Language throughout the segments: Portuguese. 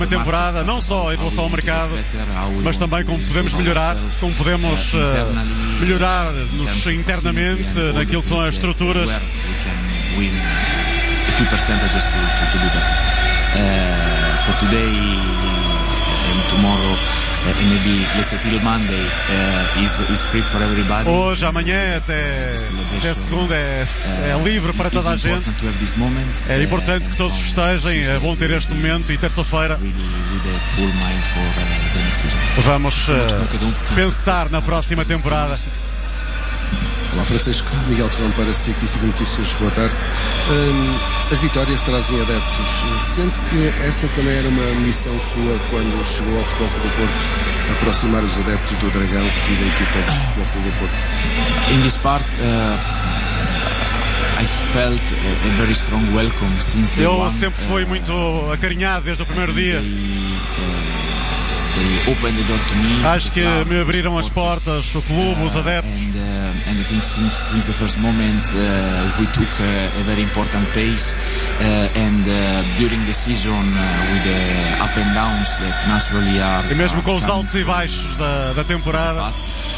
uma temporada, não só em relação ao mercado, mas também como podemos melhorar, como podemos melhorar-nos internamente naquilo que são as estruturas. For today and tomorrow and maybe let's say till Monday is free for everybody. Hoje, amanhã até segunda é livre para toda a gente. É importante que todos festejem, é bom ter este momento e terça-feira vamos pensar na próxima temporada. Olá Francisco, Miguel Torrão para SIC Notícias, boa tarde. As vitórias trazem adeptos. Sente que essa também era uma missão sua quando chegou ao Futebol Clube do Porto, aproximar os adeptos do Dragão e da equipa do Futebol Clube do Porto? In this part, I felt a very strong welcome since day one. Eu sempre fui muito acarinhado desde o primeiro dia. Acho que me abriram as portas, o clube, os adeptos. And I think since the first moment we took a very important pace and during the season with the up and downs that naturally are. E mesmo com os altos e baixos da temporada.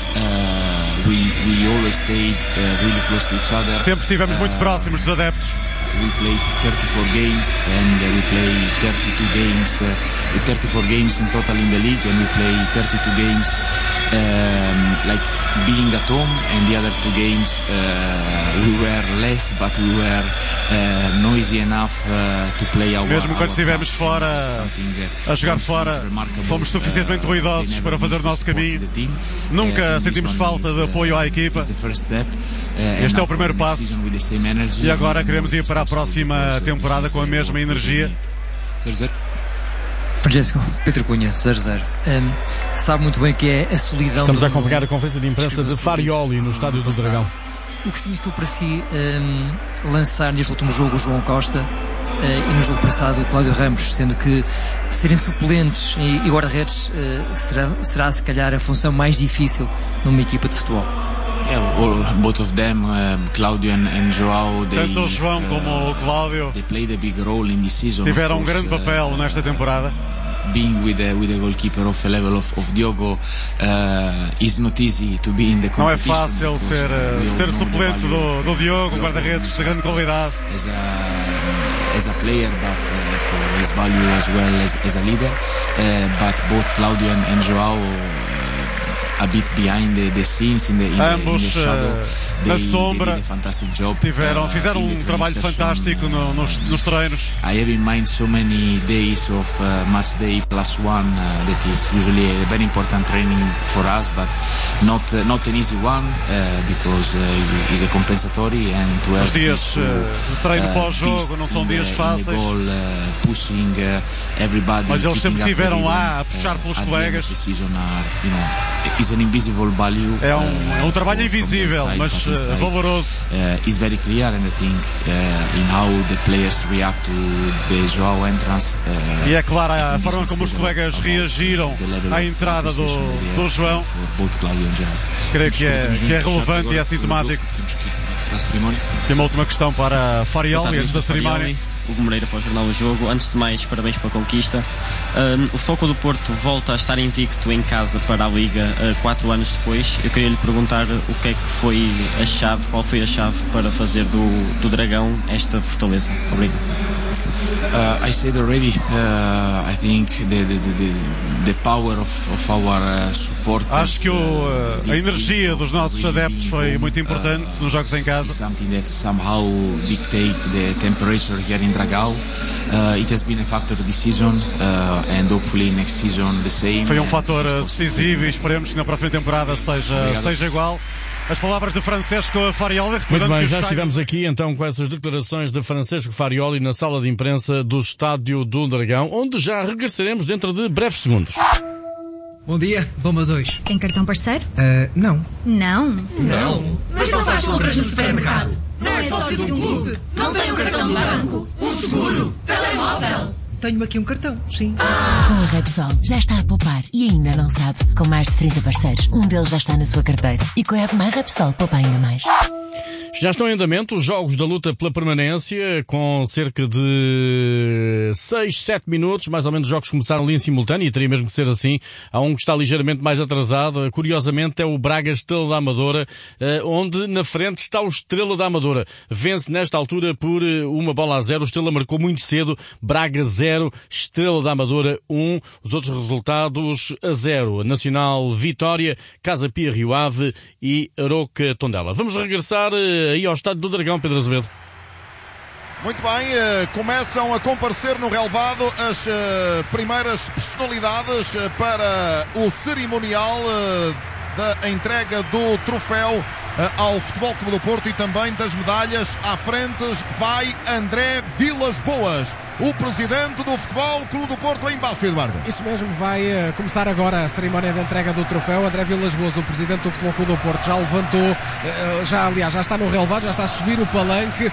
We always stayed really close to each other. Sempre estivemos muito próximos dos adeptos. We played 34 games and we play 32 games, 34 games in total in the league, and we play 32 games like being at home, and the other 2 games we were less, but we were noisy enough to play our. Mesmo quando estivemos fora, a jogar fora, fomos suficientemente ruidosos para fazer o nosso caminho. Nunca sentimos falta de apoio à equipa. Este é o primeiro passo e agora queremos ir para a próxima temporada com a mesma energia. Francesco, Pedro Cunha, 0-0. Sabe muito bem que é a solidão. Estamos a acompanhar a conferência de imprensa de Farioli no Estádio do Dragão. O que significou para si lançar neste último jogo o João Costa e no jogo passado o Cláudio Ramos, sendo que serem suplentes e guarda-redes será se calhar a função mais difícil numa equipa de futebol? Both of them, Claudio and João, tanto o João como o Cláudio tiveram um grande papel nesta temporada. Being with the goalkeeper of the level of Diogo is not easy to be in the competition. Não é fácil ser suplente do Diogo, guarda-redes de grande qualidade. As a player, but for his value as well as a leader. But both Claudio and João a bit behind the scenes in the shadow. Na sombra fizeram um trabalho fantástico nos treinos. I have in mind so many days of match day plus one that is usually a very important training for us, but not an easy one because it's a compensatory and to have os dias de treino pós-jogo não são dias fáceis. Pushing everybody. Mas eles sempre estiveram lá a puxar pelos colegas. Is an invisible value. É um trabalho invisível, mas valoroso. Is very clear, and I think in how the players react to the João entrance. E é clara a forma como os colegas reagiram à entrada do João. Creio que é relevante e é sintomático. Tem uma última questão para Farioli antes da cerimónia. Hugo Moreira para o Jornal O Jogo. Antes de mais, parabéns pela conquista. O Futebol Clube do Porto volta a estar invicto em casa para a Liga 4 anos depois. Eu queria lhe perguntar o que é que foi a chave, qual foi a chave para fazer do Dragão esta fortaleza. Obrigado. I said already, I think the power of our supporters. Acho que a energia dos nossos adeptos foi muito importante nos jogos em casa. Something that somehow dictate the temperature here in Dragão. It has been a factor this season and hopefully next season the same. Foi um fator decisivo e esperemos que na próxima temporada seja igual. As palavras de Francesco Farioli. Muito bem, já estivemos aqui então com essas declarações de Francesco Farioli na sala de imprensa do Estádio do Dragão, onde já regressaremos dentro de breves segundos. Bom dia, Bomba 2. Tem cartão parceiro? Não. Não? Não. Mas não faz compras no supermercado? Não é sócio de um clube? Não tem um cartão de banco? Um seguro? Telemóvel? Tenho aqui um cartão, sim. Com a Repsol já está a poupar e ainda não sabe. Com mais de 30 parceiros, um deles já está na sua carteira. E com a app My Repsol poupa ainda mais. Já estão em andamento os jogos da luta pela permanência, com cerca de 6, 7 minutos, mais ou menos os jogos começaram ali em simultâneo, e teria mesmo que ser assim. Há um que está ligeiramente mais atrasado, curiosamente é o Braga Estrela da Amadora, onde na frente está o Estrela da Amadora. Vence nesta altura por 1-0, o Estrela marcou muito cedo, Braga 0, Estrela da Amadora 1, os outros resultados a 0, Nacional Vitória, Casa Pia Rio Ave e Aroca Tondela. Vamos regressar aí ao Estádio do Dragão, Pedro Azevedo. Muito bem, começam a comparecer no relvado as primeiras personalidades para o cerimonial da entrega do troféu ao Futebol Clube do Porto e também das medalhas. À frente vai André Vilas-Boas, o presidente do Futebol Clube do Porto, em baixo, Eduardo. Isso mesmo, vai começar agora a cerimónia de entrega do troféu. André Vilas-Boas, o presidente do Futebol Clube do Porto, já levantou, já está no relevado, já está a subir o palanque,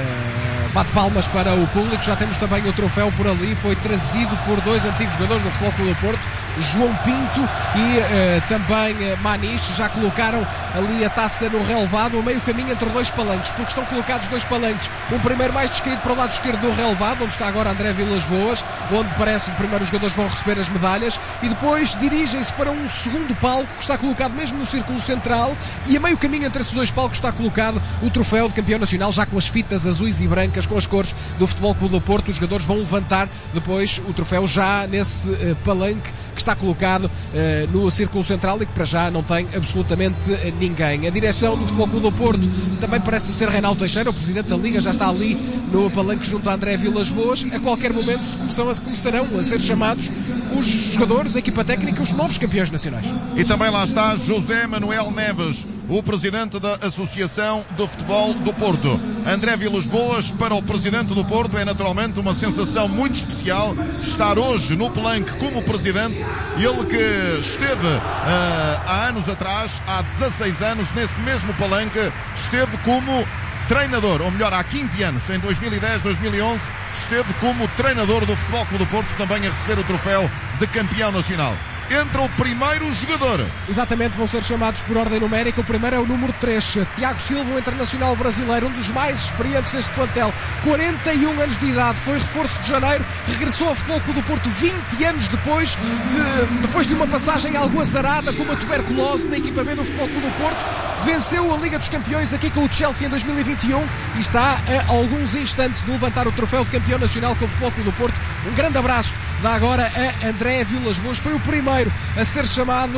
bate palmas para o público. Já temos também o troféu por ali, foi trazido por dois antigos jogadores do Futebol Clube do Porto, João Pinto e também Maniche. Já colocaram ali a taça no relevado, a meio caminho entre dois palanques, porque estão colocados dois palanques, um primeiro mais descaído para o lado esquerdo do relevado, onde está agora André Vilas-Boas, onde parece que primeiro os jogadores vão receber as medalhas, e depois dirigem-se para um segundo palco que está colocado mesmo no círculo central, e a meio caminho entre esses dois palcos está colocado o troféu de campeão nacional, já com as fitas azuis e brancas, com as cores do Futebol Clube do Porto. Os jogadores vão levantar depois o troféu já nesse palanque que está colocado no círculo central e que para já não tem absolutamente ninguém. A direção do Futebol Clube do Porto também parece-me ser Reinaldo Teixeira, o presidente da Liga, já está ali no palanque junto a André Vilas-Boas. A qualquer momento começarão a ser chamados os jogadores, a equipa técnica, os novos campeões nacionais. E também lá está José Manuel Neves, o presidente da Associação de Futebol do Porto. André Vilas-Boas, para o presidente do Porto, é naturalmente uma sensação muito especial estar hoje no palanque como presidente. Ele que esteve há anos atrás, há 16 anos, nesse mesmo palanque, esteve como treinador, ou melhor, há 15 anos, em 2010, 2011, esteve como treinador do Futebol Clube do Porto, também a receber o troféu de campeão nacional. Entra o primeiro jogador. Exatamente, vão ser chamados por ordem numérica. O primeiro é o número 3, Tiago Silva, o internacional brasileiro, um dos mais experientes deste plantel, 41 anos de idade, foi reforço de janeiro, regressou ao Futebol Clube do Porto 20 anos depois de uma passagem algo azarada com uma tuberculose na equipa B do Futebol Clube do Porto. Venceu a Liga dos Campeões aqui com o Chelsea em 2021 e está a alguns instantes de levantar o troféu de campeão nacional com o Futebol Clube do Porto. Um grande abraço dá agora a André Vilas-Boas, foi o primeiro a ser chamado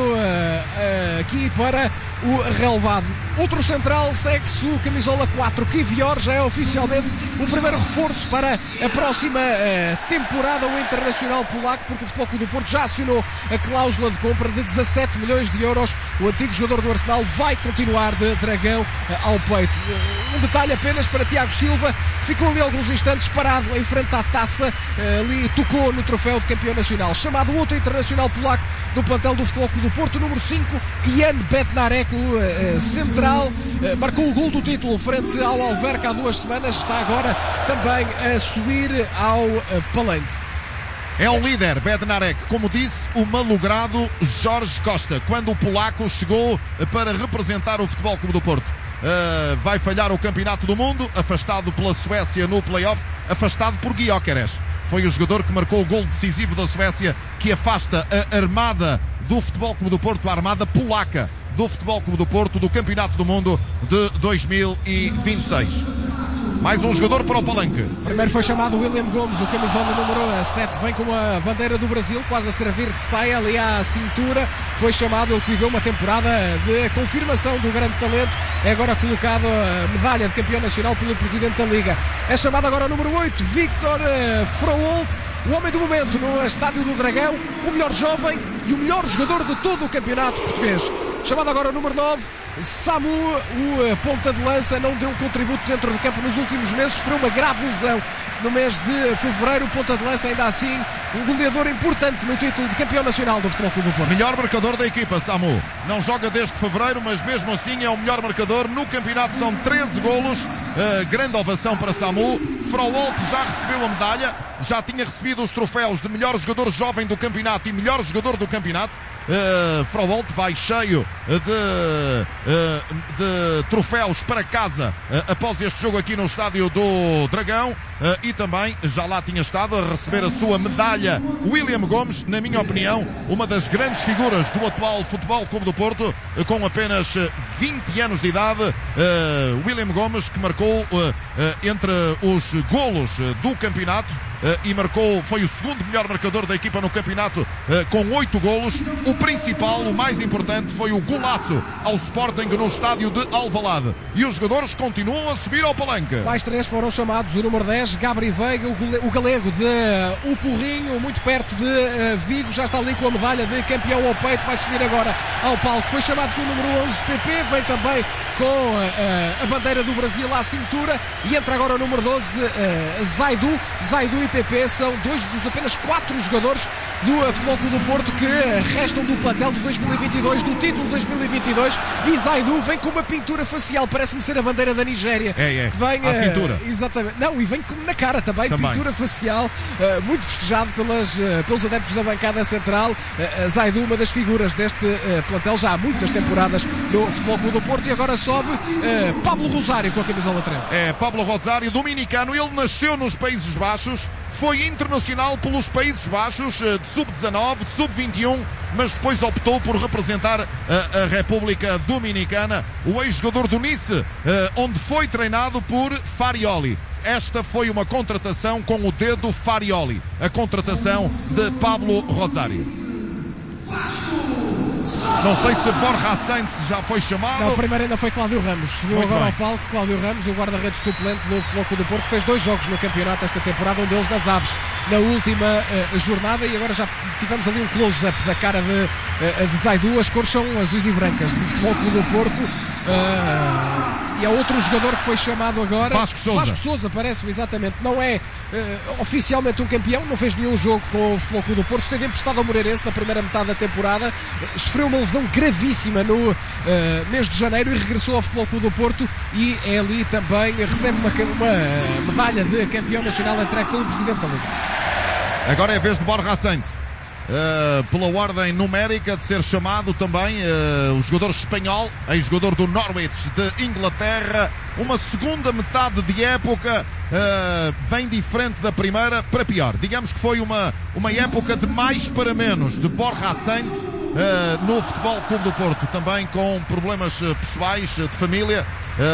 aqui para o relevado. Outro central segue-se o camisola 4, Kivior, já é oficialmente o primeiro reforço para a próxima temporada, o internacional polaco, porque o Futebol Clube do Porto já assinou a cláusula de compra de 17 milhões de euros. O antigo jogador do Arsenal vai continuar de dragão ao peito. Um detalhe apenas para Tiago Silva, ficou ali alguns instantes parado em frente à taça, ali tocou no troféu de campeão nacional. Chamado outro internacional polaco do plantel do Futebol Clube do Porto, número 5, Jan Bednarek, o central, marcou o gol do título frente ao Alverca há 2 semanas, está agora também a subir ao palanque. É o líder, Bednarek, como disse o malogrado Jorge Costa, quando o polaco chegou para representar o Futebol Clube do Porto. Vai falhar o Campeonato do Mundo, afastado pela Suécia no play-off, afastado por Gyökeres. Foi o jogador que marcou o gol decisivo da Suécia, que afasta a armada do Futebol Clube do Porto, a armada polaca do Futebol Clube do Porto, do Campeonato do Mundo de 2026. Mais um jogador para o palanque. Primeiro foi chamado William Gomes, o camisola número 7, vem com a bandeira do Brasil, quase a servir de saia ali à cintura. Foi chamado, ele que viveu uma temporada de confirmação do grande talento. É agora colocado a medalha de campeão nacional pelo presidente da Liga. É chamado agora o número 8, Victor Froholt, o homem do momento no Estádio do Dragão, o melhor jovem e o melhor jogador de todo o campeonato português. Chamado agora o número 9, Samu, o ponta de lança, não deu um contributo dentro de campo nos últimos meses, sofreu uma grave lesão no mês de fevereiro. O ponta de lança, ainda assim, um goleador importante no título de campeão nacional do Futebol Clube do Porto. Melhor marcador da equipa, Samu. Não joga desde fevereiro, mas mesmo assim é o melhor marcador. No campeonato são 13 golos. Grande ovação para Samu. Froholt já recebeu a medalha, já tinha recebido os troféus de melhor jogador jovem do campeonato e melhor jogador do campeonato. Fraubolt vai cheio de troféus para casa após este jogo aqui no estádio do Dragão. E também já lá tinha estado a receber a sua medalha William Gomes, na minha opinião, uma das grandes figuras do atual Futebol Clube do Porto, com apenas 20 anos de idade. William Gomes, que marcou entre os golos do campeonato e foi o segundo melhor marcador da equipa no campeonato, com 8 golos. O principal, o mais importante, foi o golaço ao Sporting no estádio de Alvalade. E os jogadores continuam a subir ao palanque. Mais 3 foram chamados: o número 10, Gabri Veiga, o galego de O Porrinho, muito perto de Vigo, já está ali com a medalha de campeão ao peito, vai subir agora ao palco. Foi chamado com o número 11, PP, vem também com a bandeira do Brasil à cintura, e entra agora o número 12, Zaidu e PP são dois dos apenas 4 jogadores do Futebol Clube do Porto que restam do plantel de 2022, do título de 2022. E Zaidu vem com uma pintura facial, parece-me ser a bandeira da Nigéria. Que vem à cintura. Exatamente. Não, e vem na cara também. Pintura facial, muito festejado pelos adeptos da bancada central. Zaidu, uma das figuras deste plantel já há muitas temporadas no Futebol Clube do Porto, e agora sobe Pablo Rosário com a camisola 13. Pablo Rosário, dominicano. Ele nasceu nos Países Baixos, foi internacional pelos Países Baixos, de sub-19, de sub-21, mas depois optou por representar a República Dominicana. O ex-jogador do Nice, onde foi treinado por Farioli. Esta foi uma contratação com o dedo Farioli, a contratação de Pablo Rosário. Não sei se Borja Sainz já foi chamado. Não, primeiro ainda foi Cláudio Ramos. Subiu Muito agora bem. ao palco Cláudio Ramos, o guarda-redes suplente do Futebol Clube do Porto. Fez 2 jogos no campeonato esta temporada, um deles nas Aves, na última jornada, e agora já tivemos ali um close-up da cara de Zaidu. As cores são azuis e brancas do Futebol Clube do Porto. E há outro jogador que foi chamado agora, Vasco Sousa, parece-me, exatamente. Não é oficialmente um campeão, não fez nenhum jogo com o Futebol Clube do Porto, esteve emprestado ao Moreirense na primeira metade da temporada, sofreu uma lesão gravíssima no mês de janeiro e regressou ao Futebol Clube do Porto, e é ali também recebe uma medalha de campeão nacional entregue pelo Presidente da Liga. Agora é a vez de Borja Sainz. Pela ordem numérica de ser chamado também o jogador espanhol, ex-jogador do Norwich de Inglaterra. Uma segunda metade de época bem diferente da primeira para pior. Digamos que foi uma época de mais para menos de Borja Sainz no Futebol Clube do Porto, também com problemas pessoais, de família.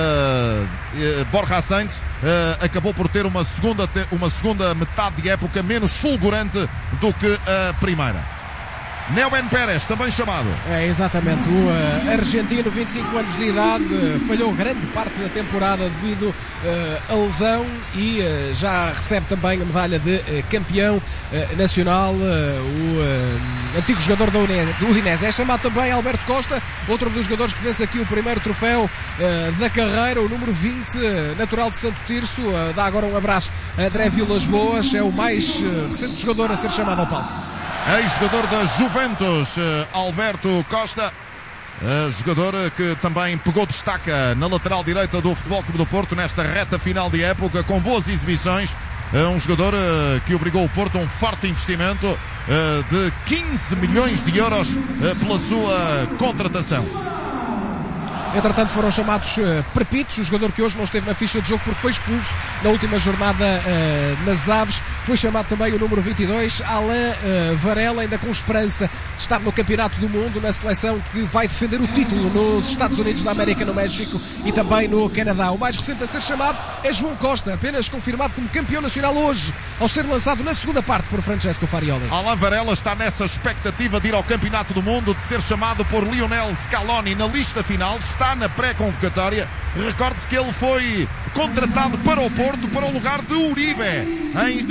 Borja Sainz acabou por ter uma segunda metade de época menos fulgurante do que a primeira. Neuwen Pérez, também chamado. É, exatamente. O argentino, 25 anos de idade, falhou grande parte da temporada devido à lesão, e já recebe também a medalha de campeão nacional. O antigo jogador do Udinese. É chamado também Alberto Costa, outro dos jogadores que vence aqui o primeiro troféu da carreira, o número 20, natural de Santo Tirso. Dá agora um abraço a André Vilas Boas, é o mais recente jogador a ser chamado ao palco. Ex-jogador da Juventus, Alberto Costa, jogador que também pegou destaque na lateral direita do Futebol Clube do Porto nesta reta final de época, com boas exibições. Um jogador que obrigou o Porto a um forte investimento de 15 milhões de euros pela sua contratação. Entretanto foram chamados Prepitos, o jogador que hoje não esteve na ficha de jogo porque foi expulso na última jornada nas Aves. Foi chamado também o número 22, Alain Varela, ainda com esperança de estar no Campeonato do Mundo, na seleção que vai defender o título nos Estados Unidos da América, no México e também no Canadá. O mais recente a ser chamado é João Costa, apenas confirmado como campeão nacional hoje, ao ser lançado na segunda parte por Francesco Farioli. Alain Varela está nessa expectativa de ir ao Campeonato do Mundo, de ser chamado por Lionel Scaloni na lista final. Está na pré-convocatória. Recorde-se que ele foi contratado para o Porto para o lugar de Uribe em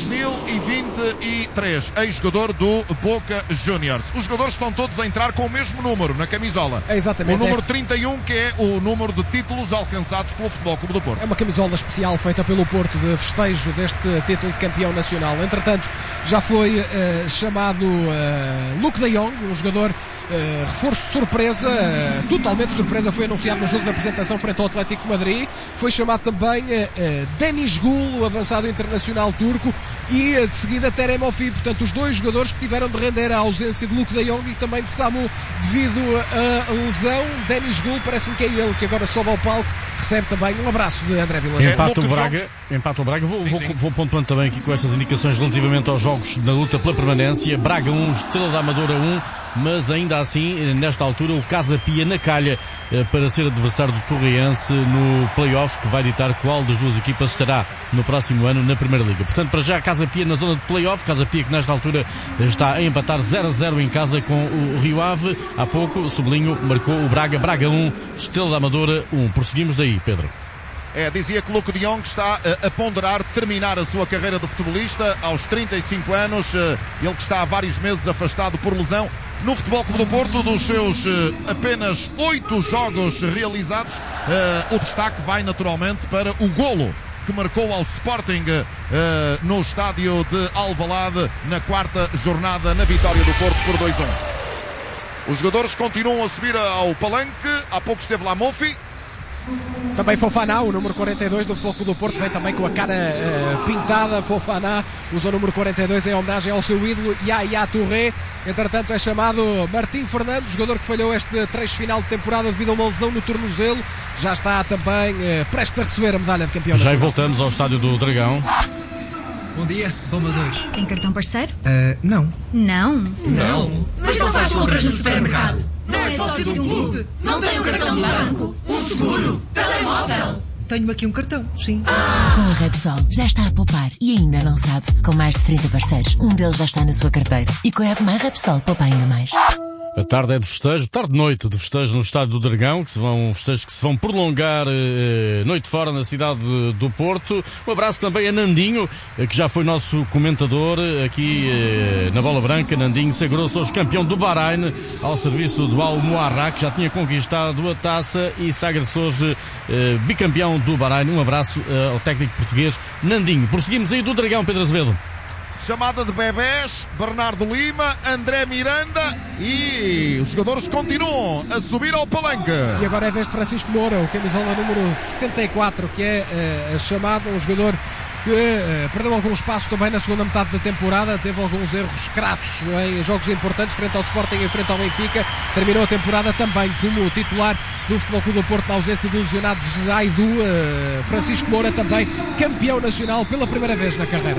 2023, ex-jogador do Boca Juniors. Os jogadores estão todos a entrar com o mesmo número na camisola. Exatamente. O número 31, que é o número de títulos alcançados pelo Futebol Clube do Porto. É uma camisola especial feita pelo Porto de festejo deste título de campeão nacional. Entretanto, já foi chamado Luke de Jong, um jogador reforço surpresa, totalmente surpresa, foi anunciado no jogo de apresentação frente ao Atlético Madrid. Foi chamado também Deniz Gül, o avançado internacional turco, e de seguida Terem Moffi. Portanto, os dois jogadores que tiveram de render a ausência de Luke de Jong e também de Samu devido à lesão. Denis Gul, parece-me que é ele que agora sobe ao palco, recebe também um abraço de André Vilas. Empata o Braga. Vou pontuando também aqui com estas indicações relativamente aos jogos na luta pela permanência. Braga 1, Estrela da Amadora 1, mas ainda assim, nesta altura, o Casa Pia na calha para ser adversário do Torriense no play-off, que vai ditar qual das duas equipas estará no próximo ano na Primeira Liga. Portanto, para já, Casa Pia na zona de play-off. Casa Pia que nesta altura está a empatar 0-0 em casa com o Rio Ave. Há pouco, sublinho, marcou o Braga 1, Estrela da Amadora 1. Prosseguimos daí, Pedro. Dizia que Luke de Jong está a ponderar terminar a sua carreira de futebolista aos 35 anos. Ele que está há vários meses afastado por lesão. No Futebol Clube do Porto, dos seus apenas 8 jogos realizados, o destaque vai naturalmente para o golo que marcou ao Sporting no estádio de Alvalade na 4ª jornada, na vitória do Porto por 2-1. Os jogadores continuam a subir ao palanque. Há pouco esteve lá Moffi. Também Fofana, o número 42 do Futebol Clube do Porto, vem também com a cara pintada. Fofana usa o número 42 em homenagem ao seu ídolo Yaya Touré. Entretanto é chamado Martim Fernandes, jogador que falhou este trecho final de temporada devido a uma lesão no tornozelo. Já está também prestes a receber a medalha de campeão nacional. Já voltamos ao estádio do Dragão. Bom dia, Bomba 2. Tem cartão parceiro? Não. Não? Mas não faz compras no supermercado? Não é sócio de um clube? Não tem um cartão de banco? Um seguro? Telemóvel? Tenho aqui um cartão, sim. Com a Repsol já está a poupar e ainda não sabe. Com mais de 30 parceiros, um deles já está na sua carteira. E com a app My Repsol poupa ainda mais. A tarde é de festejo, tarde-noite de festejo no estádio do Dragão, festejos que se vão prolongar noite fora na cidade do Porto. Um abraço também a Nandinho, que já foi nosso comentador aqui na Bola Branca. Nandinho sagrou-se hoje campeão do Bahrein ao serviço do Al Muarra, que já tinha conquistado a taça, e sagra-se hoje bicampeão do Bahrein. Um abraço ao técnico português Nandinho. Prosseguimos aí do Dragão, Pedro Azevedo. Chamada de bebés, Bernardo Lima, André Miranda, e os jogadores continuam a subir ao palanque. E agora é a vez de Francisco Moura, o camisola número 74, que é chamado, um jogador que perdeu algum espaço também na segunda metade da temporada, teve alguns erros crassos em jogos importantes frente ao Sporting e frente ao Benfica. Terminou a temporada também como titular do Futebol Clube do Porto na ausência do lesionado Zaidu. Francisco Moura também campeão nacional pela primeira vez na carreira.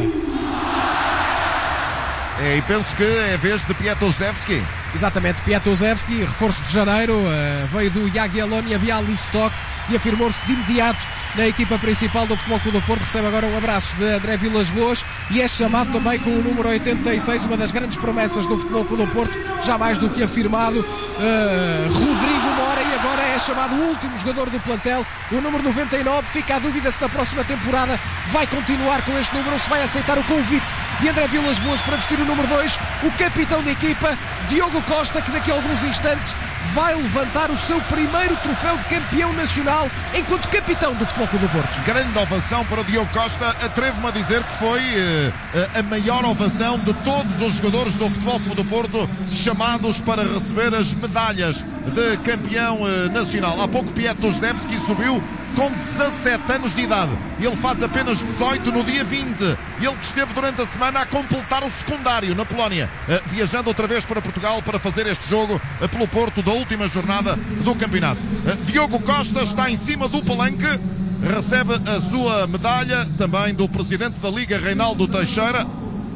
E penso que é a vez de Piatozewski. Exatamente, Piatozewski, reforço de janeiro, veio do Jagiellonia Bialystok e afirmou-se de imediato na equipa principal do Futebol Clube do Porto. Recebe agora um abraço de André Vilas Boas e é chamado também com o número 86, uma das grandes promessas do Futebol Clube do Porto, já mais do que afirmado, Rodrigo Mora, e agora é chamado o último jogador do plantel, o número 99. Fica a dúvida se na próxima temporada vai continuar com este número ou se vai aceitar o convite de André Vilas Boas para vestir o número 2, o capitão da equipa, Diogo Costa, que daqui a alguns instantes vai levantar o seu primeiro troféu de campeão nacional enquanto capitão do Futebol Clube do Porto. Grande ovação para Diogo Costa. Atrevo-me a dizer que foi a maior ovação de todos os jogadores do Futebol Clube do Porto chamados para receber as medalhas de campeão nacional. Há pouco Piatozewski subiu com 17 anos de idade. Ele faz apenas 18 no dia 20. Ele que esteve durante a semana a completar o secundário na Polónia, viajando outra vez para Portugal para fazer este jogo pelo Porto da última jornada do campeonato. Diogo Costa está em cima do palanque, recebe a sua medalha também do presidente da Liga, Reinaldo Teixeira,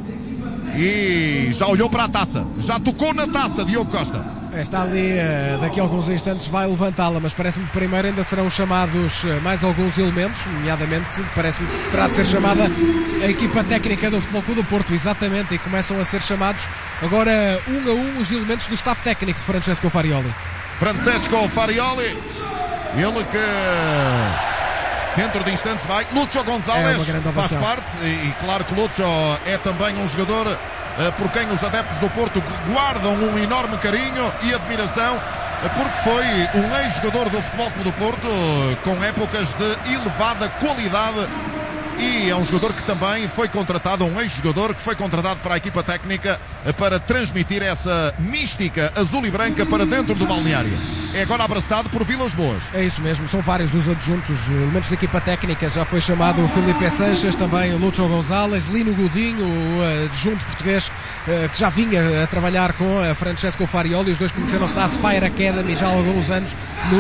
e já olhou para a taça, já tocou na taça, Diogo Costa. Está ali, daqui a alguns instantes vai levantá-la, mas parece-me que primeiro ainda serão chamados mais alguns elementos, nomeadamente parece-me que terá de ser chamada a equipa técnica do Futebol Clube do Porto, exatamente, e começam a ser chamados agora um a um os elementos do staff técnico de Francesco Farioli. Francesco Farioli, ele que dentro de instantes vai. Lúcio Gonzalez faz parte, e claro que Lúcio é também um jogador por quem os adeptos do Porto guardam um enorme carinho e admiração, porque foi um ex-jogador do Futebol Clube do Porto com épocas de elevada qualidade e é um jogador que também foi contratado, um ex-jogador que foi contratado para a equipa técnica para transmitir essa mística azul e branca para dentro do balneário. É agora abraçado por Vilas Boas. É isso mesmo, são vários os adjuntos, elementos da equipa técnica. Já foi chamado o Filipe Sanches, também o Lúcio Gonzalez, Lino Godinho, o adjunto português que já vinha a trabalhar com Francesco Farioli. Os dois conheceram-se na Aspire Academy já há alguns anos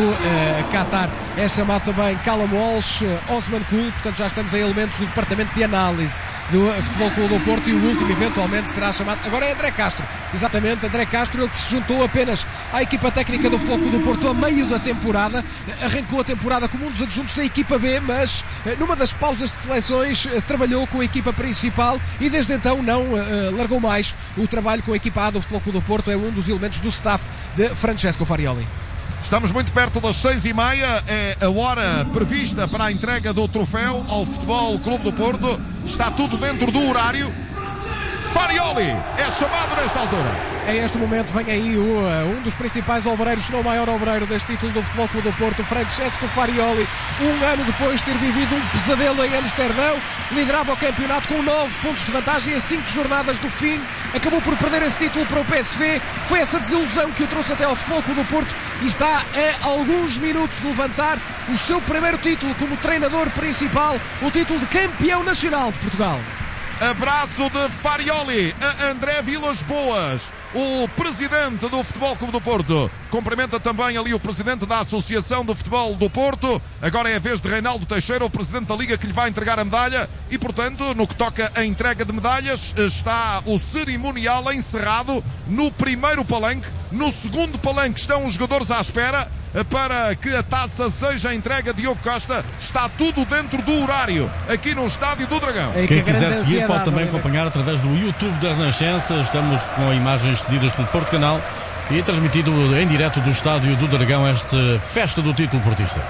no Qatar. É chamado também Callum Walsh, Osman Kul, portanto já estamos em elementos do departamento de análise do Futebol Clube do Porto, e o último eventualmente será chamado, agora é André Castro, exatamente, André Castro, ele que se juntou apenas à equipa técnica do Futebol Clube do Porto a meio da temporada, arrancou a temporada como um dos adjuntos da equipa B, mas numa das pausas de seleções trabalhou com a equipa principal e desde então não largou mais o trabalho com a equipa A do Futebol Clube do Porto. É um dos elementos do staff de Francesco Farioli. Estamos muito perto das 6h30, é a hora prevista para a entrega do troféu ao Futebol Clube do Porto. Está tudo dentro do horário. Farioli é chamado nesta altura. Em este momento vem aí um dos principais obreiros, se não o maior obreiro deste título do Futebol Clube do Porto, Francesco Farioli. Um ano depois de ter vivido um pesadelo em Amsterdão, liderava o campeonato com 9 pontos de vantagem a 5 jornadas do fim. Acabou por perder esse título para o PSV. Foi essa desilusão que o trouxe até ao Futebol Clube do Porto e está a alguns minutos de levantar o seu primeiro título como treinador principal, o título de campeão nacional de Portugal. Abraço de Farioli a André Vilas Boas, o presidente do Futebol Clube do Porto. Cumprimenta também ali o presidente da Associação de Futebol do Porto. Agora é a vez de Reinaldo Teixeira, o presidente da Liga, que lhe vai entregar a medalha. E, portanto, no que toca à entrega de medalhas, está o cerimonial encerrado no primeiro palanque. No segundo palanque estão os jogadores à espera para que a taça seja entregue a Diogo Costa. Está tudo dentro do horário aqui no Estádio do Dragão. Quem quiser seguir pode também acompanhar através do YouTube da Renascença. Estamos com imagens cedidas pelo Porto Canal e transmitido em direto do Estádio do Dragão esta festa do título portista.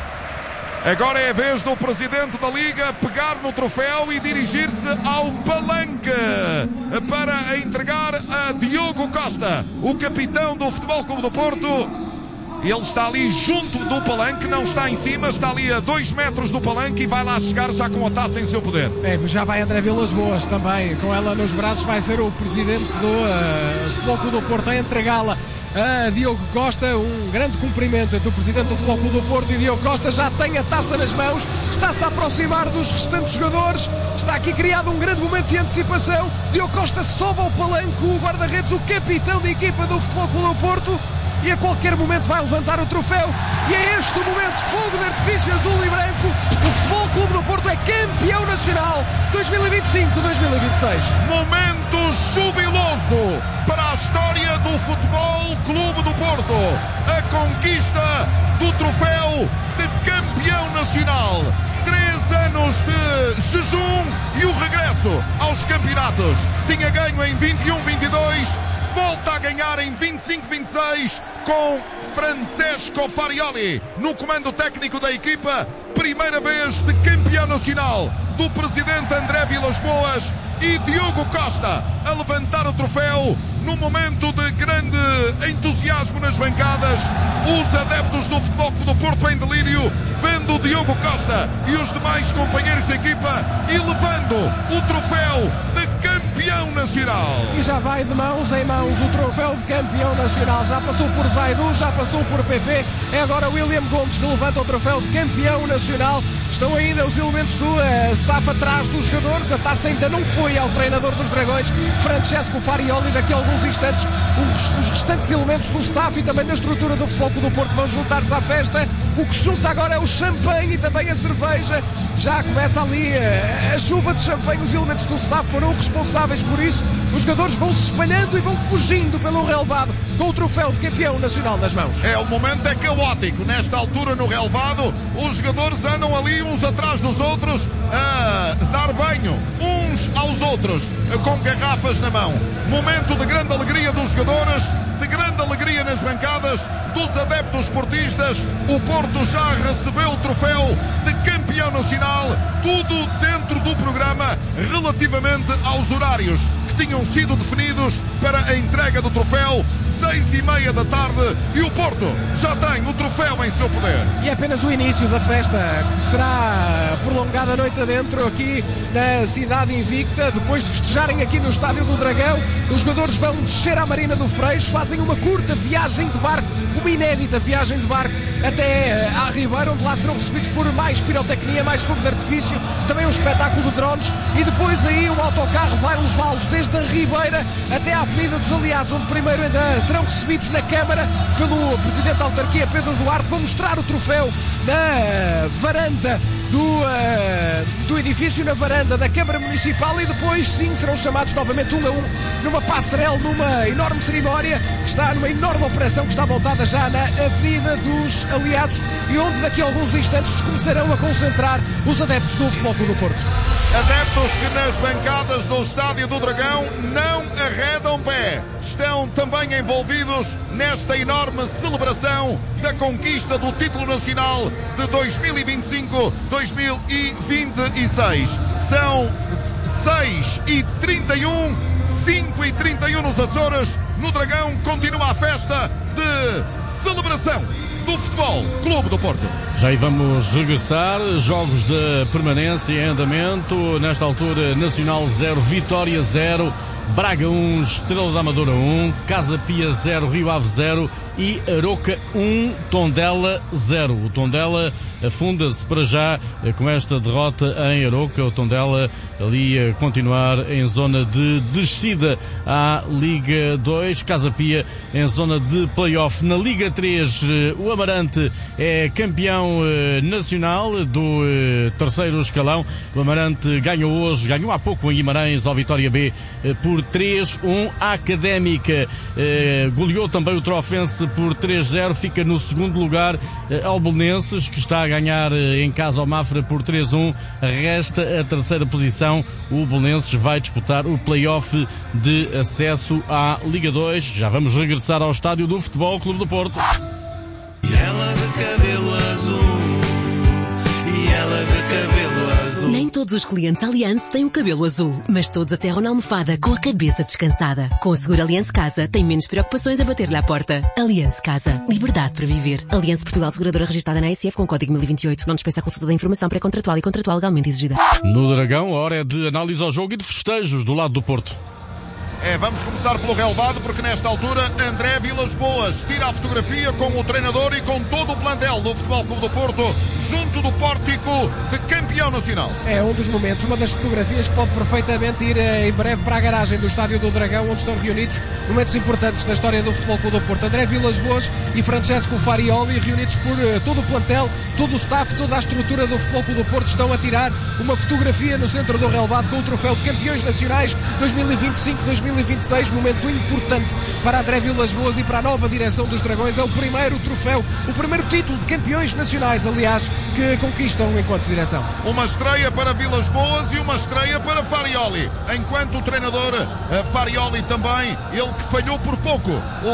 Agora é a vez do presidente da Liga pegar no troféu e dirigir-se ao palanque para entregar a Diogo Costa, o capitão do Futebol Clube do Porto. Ele está ali junto do palanque, não está em cima, está ali a 2 metros do palanque e vai lá chegar já com a taça em seu poder. Já vai André Vilas Boas também, com ela nos braços, vai ser o presidente do Futebol Clube do Porto a entregá-la a Diogo Costa. Um grande cumprimento do presidente do Futebol Clube do Porto, e Diogo Costa já tem a taça nas mãos, está-se a aproximar dos restantes jogadores, está aqui criado um grande momento de antecipação. Diogo Costa sobe ao palanque, o guarda-redes, o capitão da equipa do Futebol Clube do Porto, e a qualquer momento vai levantar o troféu. E é este o momento, fogo de artifício azul e branco. O Futebol Clube do Porto é campeão nacional 2025-2026. Momento jubiloso para a história do Futebol Clube do Porto. A conquista do troféu de campeão nacional. 3 anos de jejum e o regresso aos campeonatos. Tinha ganho em 21-22. Volta a ganhar em 25-26 com Francesco Farioli no comando técnico da equipa. Primeira vez de campeão nacional do presidente André Vilas Boas e Diogo Costa a levantar o troféu num momento de grande entusiasmo nas bancadas. Os adeptos do Futebol Clube do Porto em delírio, vendo o Diogo Costa e os demais companheiros de equipa e levando o troféu de campeão nacional. E já vai de mãos em mãos o troféu de campeão nacional. Já passou por Zaidu, já passou por PP. É agora William Gomes que levanta o troféu de campeão nacional. Estão ainda os elementos do staff atrás dos jogadores. A taça ainda não foi ao treinador dos Dragões, Francesco Farioli. Daqui a alguns instantes os restantes elementos do staff e também da estrutura do Futebol Clube do Porto vão juntar-se à festa. O que se junta agora é o champanhe e também a cerveja. Já começa ali a chuva de champanhe. Os elementos do staff foram responsáveis por isso. Os jogadores vão se espalhando e vão fugindo pelo relevado com o troféu de campeão nacional nas mãos. O momento é caótico. Nesta altura no relevado, os jogadores andam ali uns atrás dos outros a dar banho uns aos outros com garrafas na mão. Momento de grande alegria dos jogadores, de grande alegria nas bancadas dos adeptos esportistas. O Porto já recebeu o troféu de campeão nacional, tudo dentro do programa relativamente aos horários que tinham sido definidos para a entrega do troféu. 6h30 da tarde, e o Porto já tem o troféu em seu poder. E é apenas o início da festa, que será prolongada a noite adentro aqui na cidade invicta. Depois de festejarem aqui no Estádio do Dragão, os jogadores vão descer à Marina do Freixo, fazem uma curta viagem de barco, uma inédita viagem de barco até à Ribeira, onde lá serão recebidos por mais pirotecnia, mais fogo de artifício, também um espetáculo de drones, e depois aí um autocarro vai levá-los desde a Ribeira até à Avenida dos Aliados, onde primeiro ainda serão recebidos na Câmara pelo Presidente da Autarquia, Pedro Duarte. Vão mostrar o troféu na varanda do edifício, na varanda da Câmara Municipal, e depois sim serão chamados novamente 1 a 1 numa passarela, numa enorme cerimónia que está numa enorme operação que está montada já na Avenida dos Aliados, e onde daqui a alguns instantes se começarão a concentrar os adeptos do Futebol Clube do Porto. Adeptos que nas bancadas do Estádio do Dragão não arredam pé. Estão também envolvidos nesta enorme celebração da conquista do título nacional de 2025-2026. São 6h31, 5h31 nos Açores. No Dragão continua a festa de celebração do Futebol Clube do Porto. Já aí vamos regressar. Jogos de permanência em andamento. Nesta altura, Nacional 0, Vitória 0, Braga 1, Estrela da Amadora 1, Casa Pia 0, Rio Ave 0 e Aroca 1, Tondela 0. O Tondela afunda-se para já com esta derrota em Aroca. O Tondela ali a continuar em zona de descida à Liga 2. Casa Pia em zona de play-off. Na Liga 3, o Amarante é campeão nacional do terceiro escalão. O Amarante ganhou há pouco em Guimarães ao Vitória B por 3-1. A Académica goleou também o Trofense por 3-0, fica no segundo lugar. Ao Belenenses, que está a ganhar em casa ao Mafra por 3-1, resta a terceira posição. O Belenenses vai disputar o play-off de acesso à Liga 2. Já vamos regressar ao Estádio do Futebol Clube do Porto. E ela de cabelo azul, e ela de cabelo azul. Nem todos os clientes Allianz têm o cabelo azul, mas todos aterram na almofada com a cabeça descansada. Com o seguro Allianz Casa, tem menos preocupações a bater-lhe à porta. Allianz Casa. Liberdade para viver. Allianz Portugal, seguradora registrada na ASF com código 1028. Não dispensa a consulta da informação pré-contratual e contratual legalmente exigida. No Dragão, a hora é de análise ao jogo e de festejos do lado do Porto. Vamos começar pelo relevado, porque nesta altura André Vilas Boas tira a fotografia com o treinador e com todo o plantel do Futebol Clube do Porto junto do pórtico de campeão nacional. É um dos momentos, uma das fotografias que pode perfeitamente ir em breve para a garagem do Estádio do Dragão, onde estão reunidos momentos importantes da história do Futebol Clube do Porto. André Vilas Boas e Francesco Farioli, reunidos por todo o plantel, todo o staff, toda a estrutura do Futebol Clube do Porto, estão a tirar uma fotografia no centro do relevado com o troféu de campeões nacionais 2025-2026. Momento importante para André Vilas Boas e para a nova direção dos Dragões. É o primeiro troféu, o primeiro título de campeões nacionais, aliás, que conquistam enquanto direção. Uma estreia para Vilas Boas e uma estreia para Farioli. Enquanto o treinador Farioli também, ele que falhou por pouco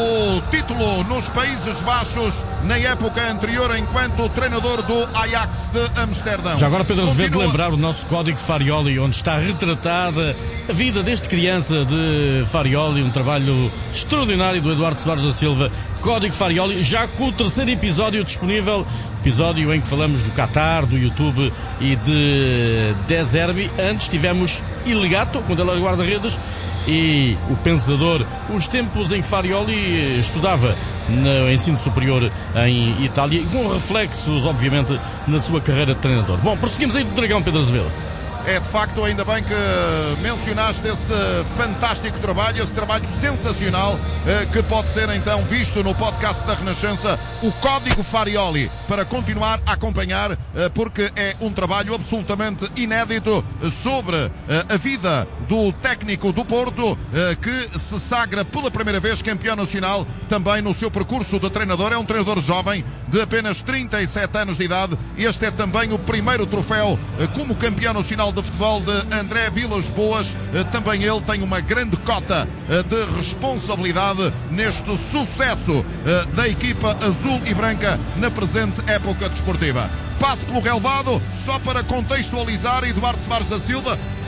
o título nos Países Baixos na época anterior enquanto treinador do Ajax de Amsterdão. Já agora, Pedro Azevedo, lembrar o nosso código Farioli, onde está retratada a vida desde criança de Farioli, um trabalho extraordinário do Eduardo Soares da Silva. Código Farioli, já com o terceiro episódio disponível, episódio em que falamos do Qatar, do YouTube e de De Zerbi. Antes tivemos Illegato, quando ele era guarda-redes, e o Pensador, os tempos em que Farioli estudava no ensino superior em Itália, com reflexos, obviamente, na sua carreira de treinador. Bom, prosseguimos aí do Dragão, Pedro Azevedo. É de facto, ainda bem que mencionaste esse fantástico trabalho, esse trabalho sensacional, que pode ser então visto no podcast da Renascença, o Código Farioli, para continuar a acompanhar, porque é um trabalho absolutamente inédito sobre a vida do técnico do Porto, que se sagra pela primeira vez campeão nacional também no seu percurso de treinador. É um treinador jovem, de apenas 37 anos de idade. Este é também o primeiro troféu como campeão nacional de futebol de André Vilas Boas. Também ele tem uma grande cota de responsabilidade neste sucesso da equipa azul e branca na presente época desportiva. Passo pelo relevado, só para contextualizar, Eduardo Soares da Silva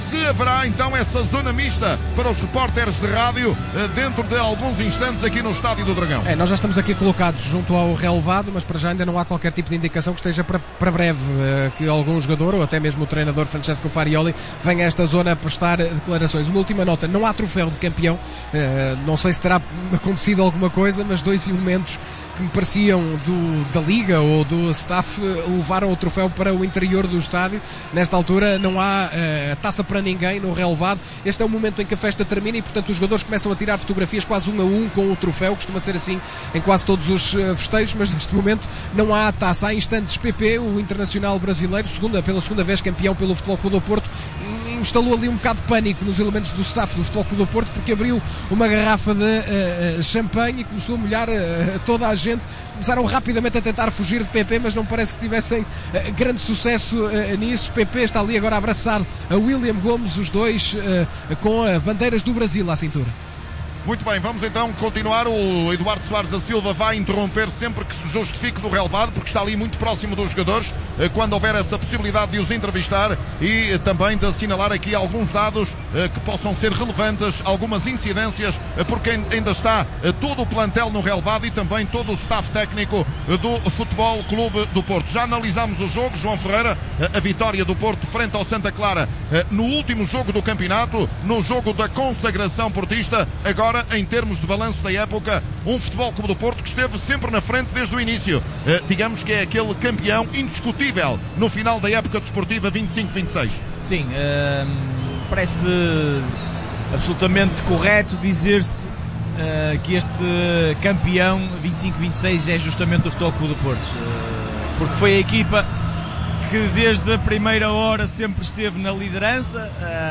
se haverá então essa zona mista para os repórteres de rádio dentro de alguns instantes aqui no Estádio do Dragão. Nós já estamos aqui colocados junto ao relevado, mas para já ainda não há qualquer tipo de indicação que esteja para breve que algum jogador ou até mesmo o treinador Francesco Farioli venha a esta zona a prestar declarações. Uma última nota, não há troféu de campeão, não sei se terá acontecido alguma coisa, mas dois elementos que me pareciam da Liga ou do staff levaram o troféu para o interior do estádio. Nesta altura não há taça para ninguém no relevado. Este é o momento em que a festa termina e, portanto, os jogadores começam a tirar fotografias quase 1 a 1 com o troféu. Costuma ser assim em quase todos os festejos, mas neste momento não há taça. Há instantes PP, o internacional brasileiro, pela segunda vez campeão pelo Futebol Clube do Porto, instalou ali um bocado de pânico nos elementos do staff do Futebol Clube do Porto, porque abriu uma garrafa de champanhe e começou a molhar toda a gente. Começaram rapidamente a tentar fugir de PP, mas não parece que tivessem grande sucesso nisso. PP está ali agora abraçado a William Gomes, os dois com bandeiras do Brasil à cintura. Muito bem, vamos então continuar. O Eduardo Soares da Silva vai interromper sempre que se justifique do relevado, porque está ali muito próximo dos jogadores, quando houver essa possibilidade de os entrevistar e também de assinalar aqui alguns dados que possam ser relevantes, algumas incidências, porque ainda está todo o plantel no relevado e também todo o staff técnico do Futebol Clube do Porto. Já analisámos o jogo, João Ferreira, a vitória do Porto frente ao Santa Clara no último jogo do campeonato, no jogo da consagração portista. Agora, em termos de balanço da época, um Futebol Clube do Porto que esteve sempre na frente desde o início. Digamos que é aquele campeão indiscutível no final da época desportiva 25-26. Sim, parece absolutamente correto dizer-se que este campeão 25-26 é justamente o Futebol Clube do Porto, porque foi a equipa que desde a primeira hora sempre esteve na liderança,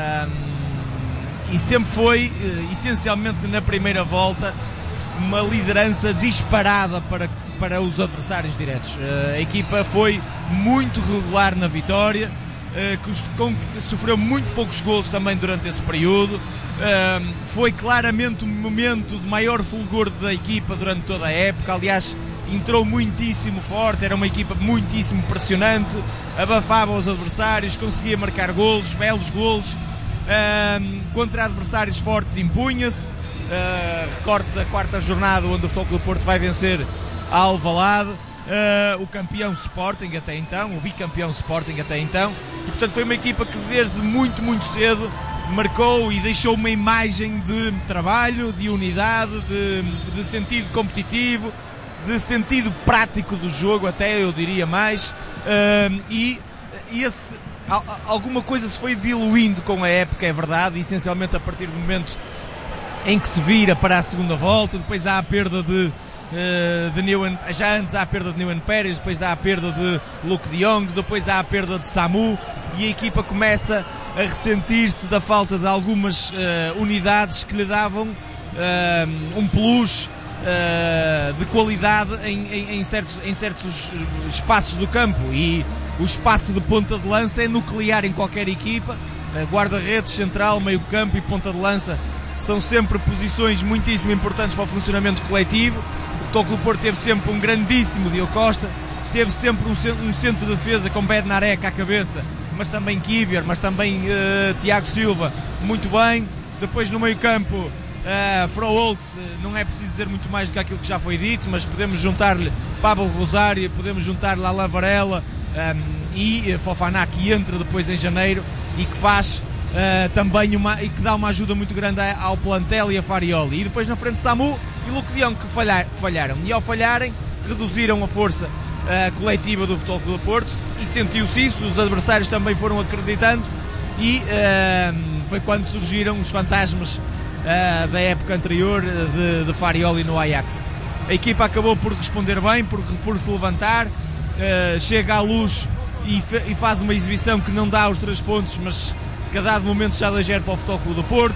e sempre foi, essencialmente na primeira volta, uma liderança disparada para os adversários diretos. A equipa foi muito regular na vitória, sofreu muito poucos golos também durante esse período. Foi claramente o momento de maior fulgor da equipa durante toda a época. Aliás, entrou muitíssimo forte, era uma equipa muitíssimo pressionante, abafava os adversários, conseguia marcar golos, belos golos. Contra adversários fortes impunha-se. Recorde-se a 4ª jornada, onde o Futebol Clube do Porto vai vencer a Alvalade, o campeão Sporting até então, o bicampeão Sporting até então, e portanto foi uma equipa que desde muito cedo marcou e deixou uma imagem de trabalho, de unidade, de sentido competitivo, de sentido prático do jogo, até eu diria mais, e alguma coisa se foi diluindo com a época, é verdade, essencialmente a partir do momento em que se vira para a segunda volta. Depois há a perda já antes há a perda de Neuen Pérez, depois há a perda de Luke de Jong, depois há a perda de Samu, e a equipa começa a ressentir-se da falta de algumas unidades que lhe davam um plus de qualidade em certos espaços do campo, e o espaço de ponta de lança é nuclear em qualquer equipa. Guarda-redes, central, meio-campo e ponta de lança são sempre posições muitíssimo importantes para o funcionamento coletivo. O Futebol Clube do Porto teve sempre um grandíssimo Diogo Costa, teve sempre um centro de defesa com Bednarek à cabeça, mas também Kivior, mas também Tiago Silva, muito bem. Depois no meio-campo, Froholt, não é preciso dizer muito mais do que aquilo que já foi dito, mas podemos juntar-lhe Pablo Rosário, podemos juntar-lhe Alain Varela, e Fofana, que entra depois em janeiro e que faz também e que dá uma ajuda muito grande ao plantel e a Farioli. E depois na frente Samu e Luke de Jong, que falharam, e ao falharem reduziram a força coletiva do Futebol Clube do Porto, e sentiu-se isso. Os adversários também foram acreditando, e foi quando surgiram os fantasmas da época anterior de Farioli no Ajax. A equipa acabou por responder bem, por se levantar, chega à Luz e faz uma exibição que não dá os 3 pontos, mas que a dado momento já 2-0 para o Futebol Clube do Porto.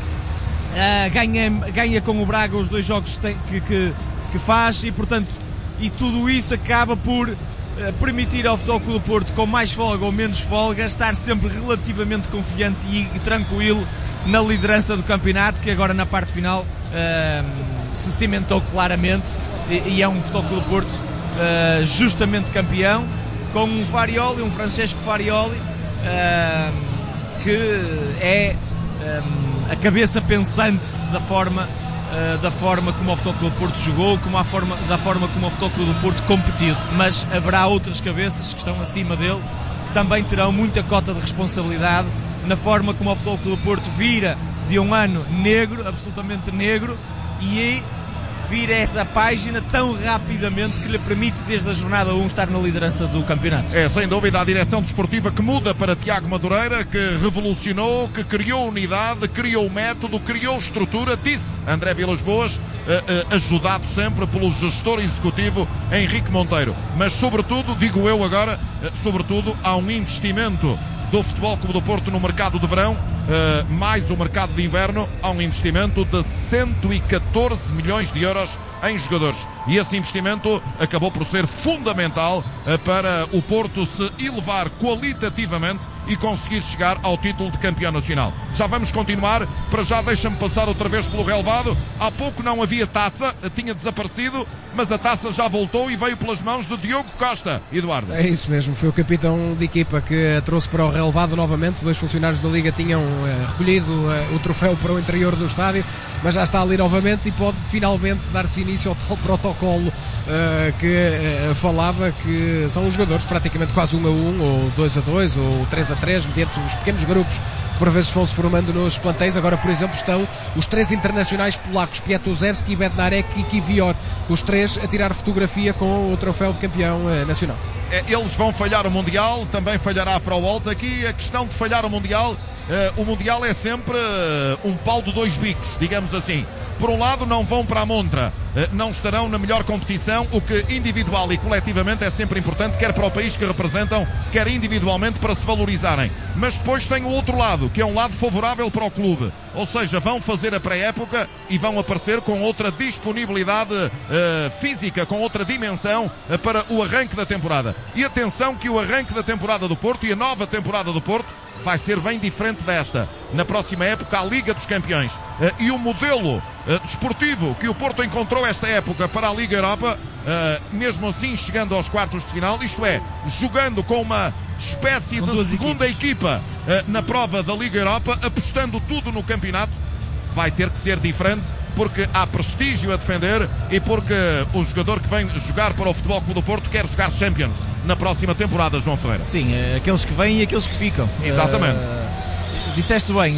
Ganha com o Braga os 2 jogos que faz, e portanto, e tudo isso acaba por permitir ao Futebol Clube do Porto, com mais folga ou menos folga, estar sempre relativamente confiante e tranquilo na liderança do campeonato, que agora na parte final se cimentou claramente, e é um Futebol Clube do Porto justamente campeão, com um Farioli, um Francesco Farioli, que é a cabeça pensante da forma como o Futebol Clube do Porto jogou, da forma como o Futebol Clube do Porto competiu. Mas haverá outras cabeças que estão acima dele, que também terão muita cota de responsabilidade na forma como o Futebol Clube do Porto vira de um ano negro, absolutamente negro, e vira essa página tão rapidamente que lhe permite desde a jornada 1 estar na liderança do campeonato. É sem dúvida a direção desportiva que muda para Tiago Madureira, que revolucionou, que criou unidade, criou método, criou estrutura, disse André Vilas-Boas, ajudado sempre pelo gestor executivo Henrique Monteiro. Mas sobretudo, digo eu agora, sobretudo há um investimento do Futebol Clube do Porto no mercado de verão, mais o mercado de inverno, há um investimento de 114 milhões de euros em jogadores. E esse investimento acabou por ser fundamental para o Porto se elevar qualitativamente e conseguir chegar ao título de campeão nacional. Já vamos continuar, para já deixa-me passar outra vez pelo relevado. Há pouco não havia taça, tinha desaparecido, mas a taça já voltou e veio pelas mãos de Diogo Costa. Eduardo. É isso mesmo, foi o capitão de equipa que a trouxe para o relevado novamente. Dois funcionários da Liga tinham recolhido o troféu para o interior do estádio, mas já está ali novamente e pode finalmente dar-se início ao tal protocolo que falava, que são os jogadores praticamente quase 1-1 ou 2-2 ou 3-3, mediante os pequenos grupos que por vezes vão-se formando nos plantéis. Agora, por exemplo, estão os 3 internacionais polacos, Piatuzewski, Bednarek e Kiwior, os 3 a tirar fotografia com o troféu de campeão nacional. Eles vão falhar o Mundial, também falhará para o Volta. Aqui a questão de falhar o Mundial é sempre um pau de 2 bicos, digamos assim. Por um lado, não vão para a montra, não estarão na melhor competição, o que individual e coletivamente é sempre importante, quer para o país que representam, quer individualmente, para se valorizarem. Mas depois tem o outro lado, que é um lado favorável para o clube, ou seja, vão fazer a pré-época e vão aparecer com outra disponibilidade física, com outra dimensão para o arranque da temporada. E atenção que o arranque da temporada do Porto e a nova temporada do Porto vai ser bem diferente desta. Na próxima época, a Liga dos Campeões. E o modelo desportivo que o Porto encontrou esta época para a Liga Europa, mesmo assim chegando aos quartos de final, isto é, jogando com uma espécie de segunda equipa na prova da Liga Europa, apostando tudo no campeonato, vai ter que ser diferente, porque há prestígio a defender e porque o jogador que vem jogar para o Futebol Clube do Porto quer jogar Champions na próxima temporada, João Ferreira. Sim, aqueles que vêm e aqueles que ficam. Exatamente. Disseste bem,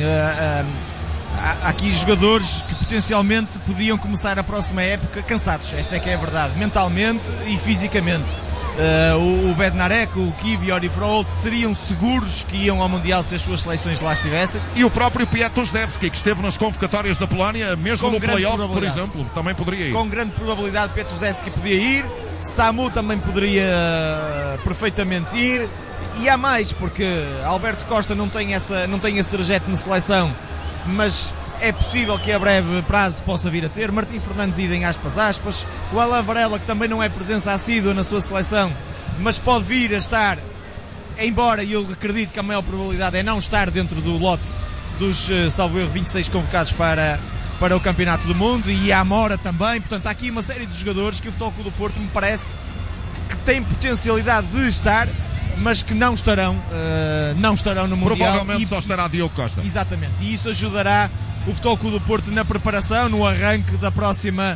há aqui jogadores que potencialmente podiam começar a próxima época cansados, essa é que é a verdade, mentalmente e fisicamente. O Bednarek, o Kiwior e o Froholt seriam seguros que iam ao Mundial se as suas seleções lá estivessem. E o próprio Piatuzewski, que esteve nas convocatórias da Polónia, mesmo no play-off, por exemplo, também poderia ir. Com grande probabilidade Piatuzewski podia ir, Samu também poderia perfeitamente ir, e há mais, porque Alberto Costa não tem esse trajeto na seleção, mas é possível que a breve prazo possa vir a ter. Martim Fernandes idem aspas, o Alain Varela, que também não é presença assídua na sua seleção, mas pode vir a estar, embora eu acredito que a maior probabilidade é não estar dentro do lote dos, salvo erro, 26 convocados para o Campeonato do Mundo, e a Amora também. Portanto, há aqui uma série de jogadores que o Futebol Clube do Porto me parece que tem potencialidade de estar, mas que não estarão no Mundial. Provavelmente só estará Diogo Costa. Exatamente, e isso ajudará o Futebol Clube do Porto na preparação, no arranque da próxima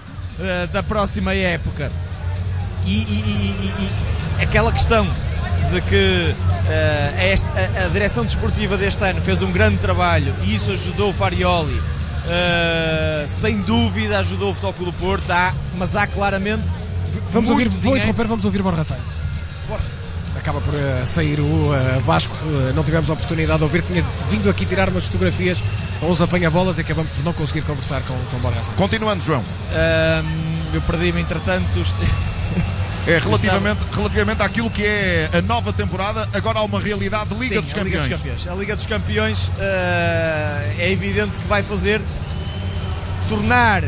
época. E aquela questão de que a direção desportiva deste ano fez um grande trabalho e isso ajudou o Farioli, sem dúvida ajudou o Futebol Clube do Porto, mas há claramente vou interromper, vamos ouvir Borja Sainz. Acaba por sair o Vasco, não tivemos a oportunidade de ouvir, tinha vindo aqui tirar umas fotografias com os apanha-bolas e acabamos por não conseguir conversar com Borja Sainz. Continuando, João. Eu perdi-me entretanto. Relativamente àquilo que é a nova temporada, agora há uma realidade de Liga dos Campeões. A Liga dos Campeões é evidente que vai fazer tornar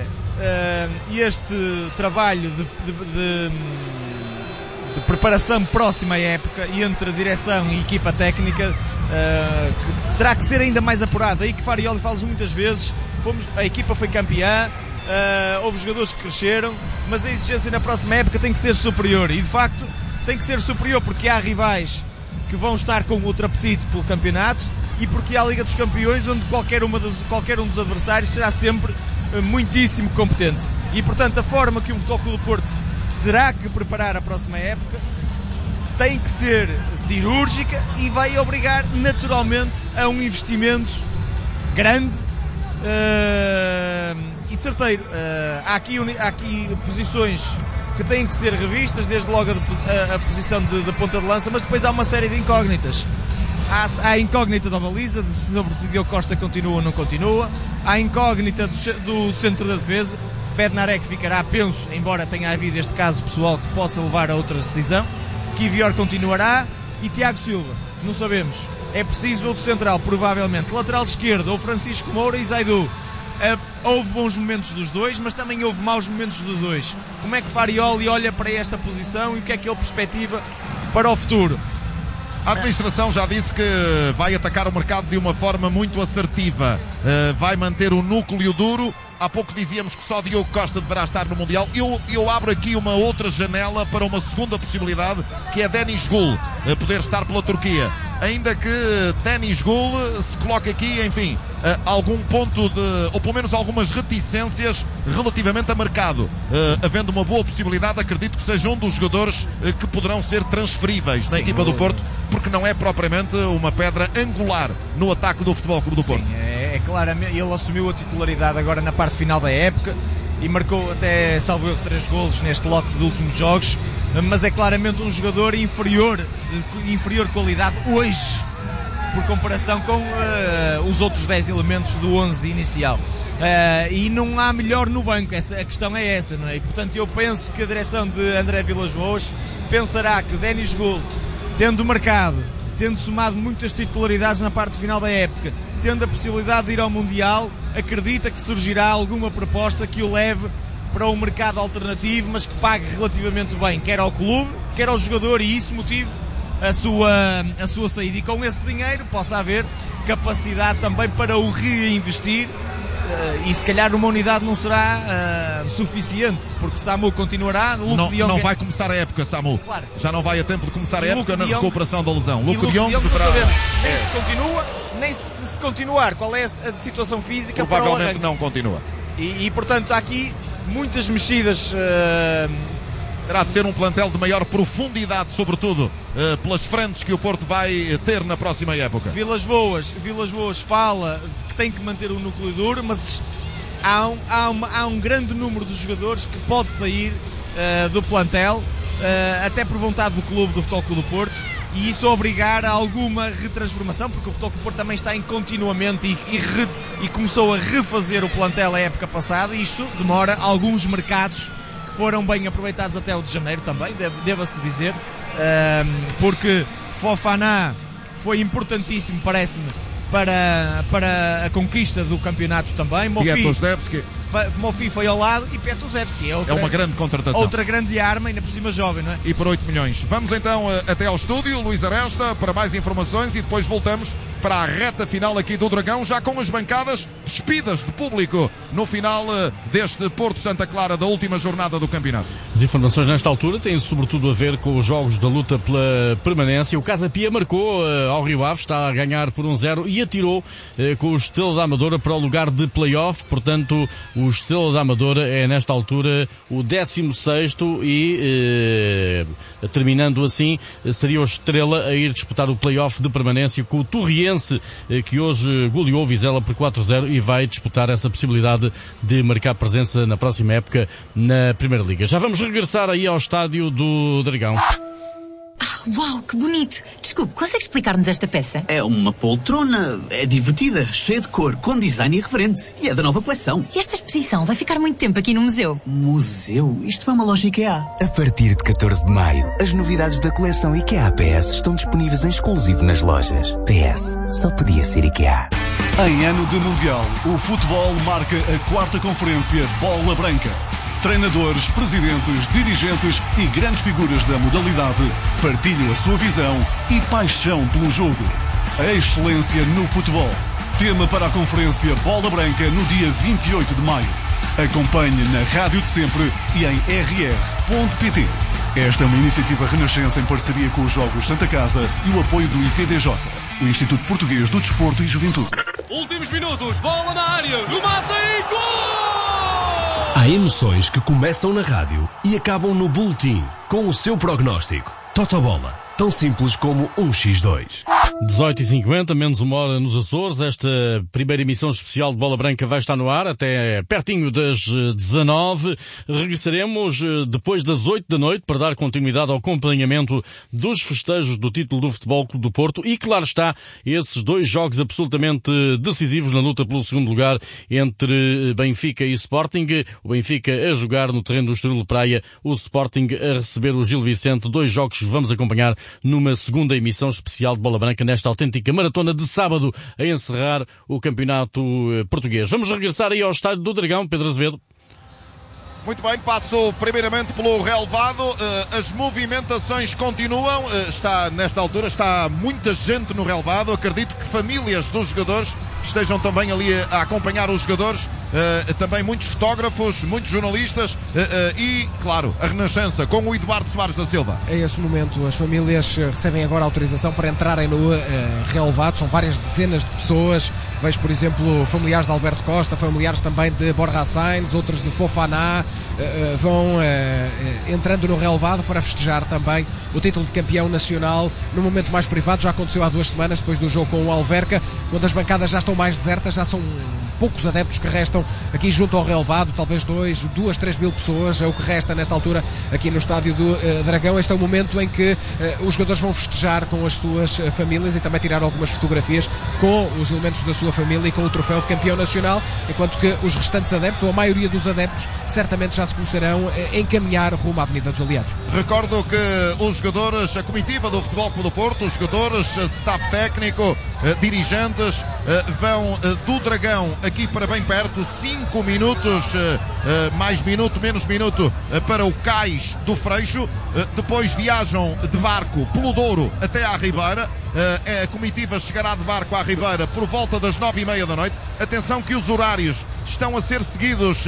este trabalho de preparação próxima à época e entre a direção e equipa técnica que terá que ser ainda mais apurada. Aí que Farioli fala muitas vezes, a equipa foi campeã, houve jogadores que cresceram, mas a exigência na próxima época tem que ser superior, e de facto tem que ser superior porque há rivais que vão estar com outro apetite pelo campeonato, e porque há a Liga dos Campeões, onde qualquer um dos adversários será sempre muitíssimo competente. E portanto a forma que o Futebol Clube do Porto terá que preparar a próxima época tem que ser cirúrgica e vai obrigar naturalmente a um investimento grande e certeiro. Há aqui posições que têm que ser revistas, desde logo a posição de ponta de lança, mas depois há uma série de incógnitas. Há a incógnita da baliza, sobre se o Diogo Costa continua ou não continua. Há a incógnita do centro da defesa. Bednarek ficará, penso, embora tenha havido este caso pessoal que possa levar a outra decisão. Kivior continuará e Tiago Silva, não sabemos. É preciso outro central, provavelmente. Lateral esquerdo, ou Francisco Moura e Zaidu. Houve bons momentos dos dois, mas também houve maus momentos dos dois. Como é que Farioli olha para esta posição e o que é que ele perspectiva para o futuro? A administração já disse que vai atacar o mercado de uma forma muito assertiva. Vai manter o núcleo duro. Há pouco dizíamos que só Diogo Costa deverá estar no Mundial. Eu abro aqui uma outra janela para uma segunda possibilidade, que é Deniz Gül poder estar pela Turquia. Ainda que Deniz Gül se coloque aqui, enfim, algum ponto ou pelo menos algumas reticências relativamente a mercado. Havendo uma boa possibilidade, acredito que seja um dos jogadores que poderão ser transferíveis na equipa do Porto, porque não é propriamente uma pedra angular no ataque do Futebol Clube do Porto. Sim, é claro, ele assumiu a titularidade agora na parte final da época e marcou até, salvo erro, 3 golos neste lote de últimos jogos, mas é claramente um jogador de inferior qualidade hoje, por comparação com os outros 10 elementos do 11 inicial. E não há melhor no banco, a questão é essa, não é? E portanto eu penso que a direção de André Vilas-Boas pensará que Deniz Gül, tendo marcado, tendo somado muitas titularidades na parte final da época, tendo a possibilidade de ir ao Mundial, acredita que surgirá alguma proposta que o leve para um mercado alternativo, mas que pague relativamente bem, quer ao clube, quer ao jogador, e isso motive a sua saída. E com esse dinheiro possa haver capacidade também para o reinvestir, e se calhar uma unidade não será suficiente, porque Samu continuará. Não vai começar a época, Samu. Claro. Já não vai a tempo de começar a época na recuperação da lesão. Luke de Jong deverá... Nem se continua, nem se continuar. Qual é a situação física? Provavelmente não continua. E portanto há aqui muitas mexidas. Terá de ser um plantel de maior profundidade, sobretudo pelas frentes que o Porto vai ter na próxima época. Vilas-Boas fala que tem que manter o núcleo duro, mas há um grande número de jogadores que pode sair do plantel, até por vontade do clube, do Futebol Clube do Porto, e isso obrigar a alguma retransformação, porque o Futebol Clube do Porto também está em continuamente e começou a refazer o plantel a época passada, e isto demora alguns mercados que foram bem aproveitados até o de janeiro também, deva-se dizer, porque Fofana foi importantíssimo, parece-me, para a conquista do campeonato também. Mofi foi ao lado, e Petuzewski é uma grande contratação, outra grande arma, ainda por cima jovem, não é? E por 8 milhões. Vamos então até ao estúdio, Luís Aresta, para mais informações, e depois voltamos para a reta final aqui do Dragão, já com as bancadas despidas de público no final deste Porto Santa Clara da última jornada do campeonato. As informações nesta altura têm sobretudo a ver com os jogos da luta pela permanência. O Casa Pia marcou ao Rio Ave, está a ganhar por 1-0 e atirou com o Estrela da Amadora para o lugar de play-off. Portanto, o Estrela da Amadora é nesta altura o 16º e terminando assim seria o Estrela a ir disputar o play-off de permanência com o Torriense, que hoje goleou Vizela por 4-0 e vai disputar essa possibilidade de marcar presença na próxima época na Primeira Liga. Já vamos regressar aí ao estádio do Dragão. Uau, que bonito! Desculpe, consegue explicar-nos esta peça? É uma poltrona, é divertida, cheia de cor, com design irreverente e é da nova coleção. E esta exposição vai ficar muito tempo aqui no museu? Museu? Isto é uma loja IKEA. A partir de 14 de maio, as novidades da coleção IKEA PS estão disponíveis em exclusivo nas lojas. PS, só podia ser IKEA. Em ano de Mundial, o futebol marca a 4ª conferência Bola Branca. Treinadores, presidentes, dirigentes e grandes figuras da modalidade partilham a sua visão e paixão pelo jogo. A excelência no futebol. Tema para a conferência Bola Branca no dia 28 de maio. Acompanhe na Rádio de Sempre e em rr.pt. Esta é uma iniciativa Renascença em parceria com os Jogos Santa Casa e o apoio do IPDJ. o Instituto Português do Desporto e Juventude. Últimos minutos, bola na área, remata e gol! Há emoções que começam na rádio e acabam no boletim, com o seu prognóstico. Totobola, tão simples como 1x2. 18h50, menos uma hora nos Açores. Esta primeira emissão especial de Bola Branca vai estar no ar até pertinho das 19. Regressaremos depois das 8 da noite para dar continuidade ao acompanhamento dos festejos do título do Futebol Clube do Porto e, claro está, esses dois jogos absolutamente decisivos na luta pelo segundo lugar entre Benfica e Sporting. O Benfica a jogar no terreno do Estoril Praia, o Sporting a receber o Gil Vicente. Dois jogos que vamos acompanhar numa segunda emissão especial de Bola Branca nesta autêntica maratona de sábado a encerrar o campeonato português. Vamos regressar aí ao Estádio do Dragão, Pedro Azevedo. Muito bem, passo primeiramente pelo relvado. As movimentações continuam. Nesta altura está muita gente no relvado. Acredito que famílias dos jogadores estejam também ali a acompanhar os jogadores. Também muitos fotógrafos, muitos jornalistas e, claro, a Renascença com o Eduardo Soares da Silva. É esse momento, as famílias recebem agora autorização para entrarem no relevado, são várias dezenas de pessoas. Vejo, por exemplo, familiares de Alberto Costa, familiares também de Borja Sainz, outros de Fofana, vão entrando no relevado para festejar também o título de campeão nacional no momento mais privado. Já aconteceu há 2 semanas, depois do jogo com o Alverca, quando as bancadas já estão mais desertas, já são poucos adeptos que restam aqui junto ao relevado, talvez 2, 3 mil pessoas é o que resta nesta altura aqui no estádio do Dragão. Este é o momento em que os jogadores vão festejar com as suas famílias e também tirar algumas fotografias com os elementos da sua família e com o troféu de campeão nacional, enquanto que os restantes adeptos, ou a maioria dos adeptos, certamente já se começarão a encaminhar rumo à Avenida dos Aliados. Recordo que os jogadores, a comitiva do Futebol Clube do Porto, os jogadores, staff técnico, dirigentes, vão do Dragão aqui para bem perto, 5 minutos, mais minuto, menos minuto, para o Cais do Freixo. Depois viajam de barco pelo Douro até à Ribeira. A comitiva chegará de barco à Ribeira por volta das 9h30 da noite. Atenção que os horários estão a ser seguidos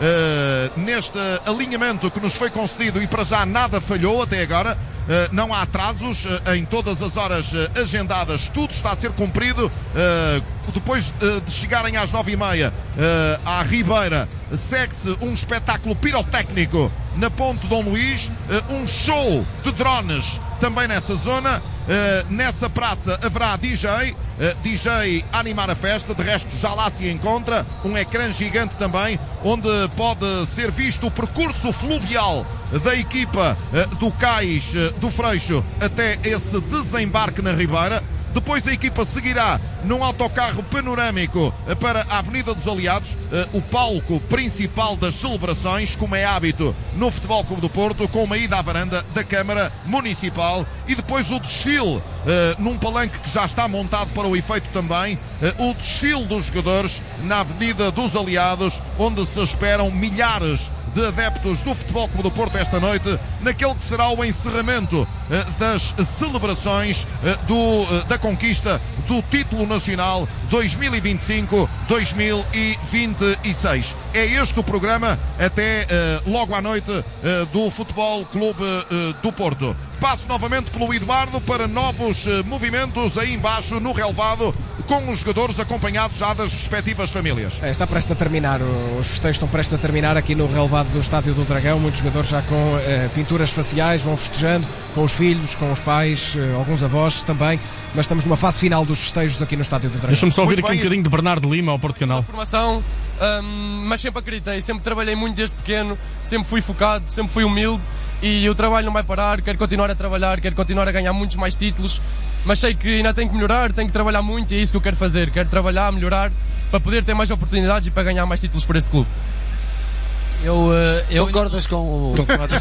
neste alinhamento que nos foi concedido e para já nada falhou até agora. Não há atrasos em todas as horas agendadas, tudo está a ser cumprido. Depois de chegarem às 9h30 à Ribeira, segue-se um espetáculo pirotécnico na Ponte Dom Luís, um show de drones também nessa zona. Nessa praça haverá DJ a animar a festa. De resto já lá se encontra um ecrã gigante também, onde pode ser visto o percurso fluvial da equipa do Cais do Freixo até esse desembarque na Ribeira. Depois a equipa seguirá num autocarro panorâmico para a Avenida dos Aliados, o palco principal das celebrações, como é hábito no Futebol Clube do Porto, com uma ida à varanda da Câmara Municipal e depois o desfile num palanque que já está montado para o efeito também, o desfile dos jogadores na Avenida dos Aliados, onde se esperam milhares de adeptos do Futebol Clube do Porto esta noite, naquele que será o encerramento das celebrações da conquista do título nacional 2025-2026. É este o programa até logo à noite do Futebol Clube do Porto. Passo novamente pelo Eduardo para novos movimentos aí embaixo no relvado, com os jogadores acompanhados já das respectivas famílias. Está prestes a terminar, os festejos estão prestes a terminar aqui no relvado do Estádio do Dragão. Muitos jogadores já com pinturas faciais vão festejando com os filhos, com os pais, alguns avós também, mas estamos numa fase final dos festejos aqui no Estádio do Dragão. Deixa-me só ouvir aqui um bocadinho de Bernardo Lima ao Porto Canal. Formação, mas sempre acreditei, sempre trabalhei muito desde pequeno, sempre fui focado, sempre fui humilde e o trabalho não vai parar. Quero continuar a trabalhar, quero continuar a ganhar muitos mais títulos, mas sei que ainda tenho que melhorar, tenho que trabalhar muito e é isso que eu quero fazer. Quero trabalhar, melhorar, para poder ter mais oportunidades e para ganhar mais títulos por este clube. Concordas com o...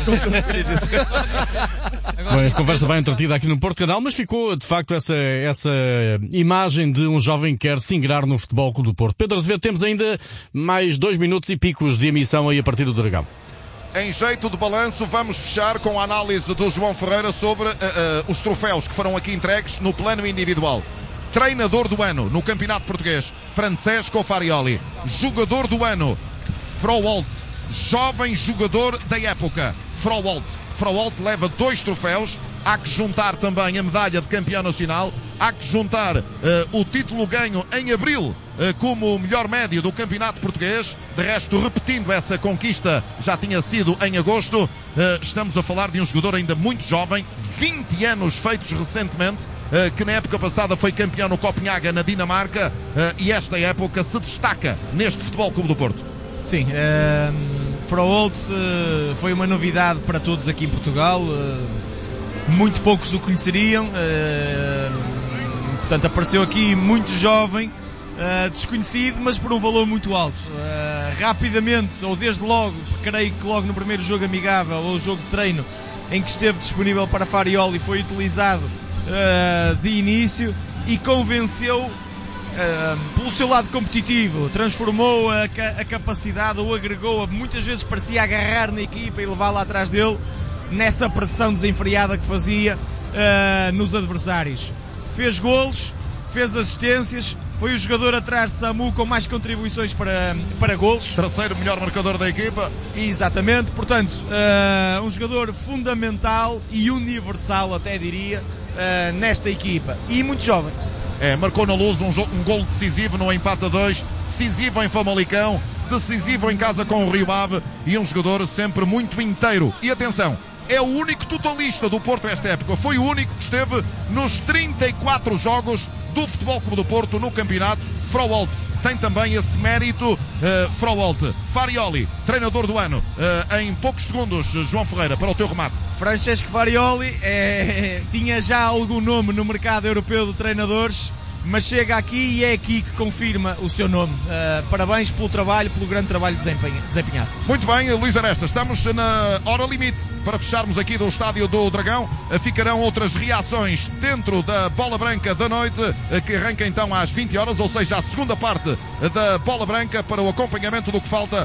Bem, a conversa vai entretida aqui no Porto Canal, mas ficou de facto essa imagem de um jovem que quer se ingrar no Futebol Clube do Porto. Pedro Azevedo, temos ainda mais 2 minutos e picos de emissão aí a partir do Dragão. Em jeito de balanço, vamos fechar com a análise do João Ferreira sobre os troféus que foram aqui entregues no plano individual. Treinador do ano no Campeonato Português, Francesco Farioli. Jogador do ano, Froholt. Jovem jogador da época, Froholt. Froholt leva 2 troféus. Há que juntar também a medalha de campeão nacional. há que juntar o título ganho em abril como o melhor médio do campeonato português. De resto, repetindo, essa conquista já tinha sido em agosto. Estamos a falar de um jogador ainda muito jovem, 20 anos feitos recentemente, que na época passada foi campeão no Copenhaga, na Dinamarca, e esta época se destaca neste Futebol Clube do Porto. Sim, Froholt foi uma novidade para todos aqui em Portugal. Muito poucos o conheceriam, portanto apareceu aqui muito jovem, desconhecido, mas por um valor muito alto. Rapidamente, ou desde logo, creio que logo no primeiro jogo amigável ou jogo de treino em que esteve disponível para Farioli, foi utilizado de início e convenceu pelo seu lado competitivo, transformou a capacidade, ou agregou, muitas vezes parecia agarrar na equipa e levá-la atrás dele, nessa pressão desenfreada que fazia nos adversários. Fez golos, fez assistências, foi o jogador atrás de Samu com mais contribuições para golos. Terceiro melhor marcador da equipa. Exatamente, portanto, um jogador fundamental e universal, até diria, nesta equipa. E muito jovem. Marcou na Luz um golo decisivo no empate a 2, decisivo em Famalicão, decisivo em casa com o Rio Ave, e um jogador sempre muito inteiro. E atenção, é o único totalista do Porto esta época. Foi o único que esteve nos 34 jogos do Futebol Clube do Porto no campeonato. Froholt tem também esse mérito. Froholt, Farioli, treinador do ano. Em poucos segundos, João Ferreira, para o teu remate. Francesco Farioli tinha já algum nome no mercado europeu de treinadores, mas chega aqui e é aqui que confirma o seu nome. Parabéns pelo trabalho, pelo grande trabalho desempenhado. Muito bem, Luís Aresta, estamos na hora limite para fecharmos aqui do Estádio do Dragão. Ficarão outras reações dentro da Bola Branca da noite, que arranca então às 20 horas, ou seja, a segunda parte da Bola Branca, para o acompanhamento do que falta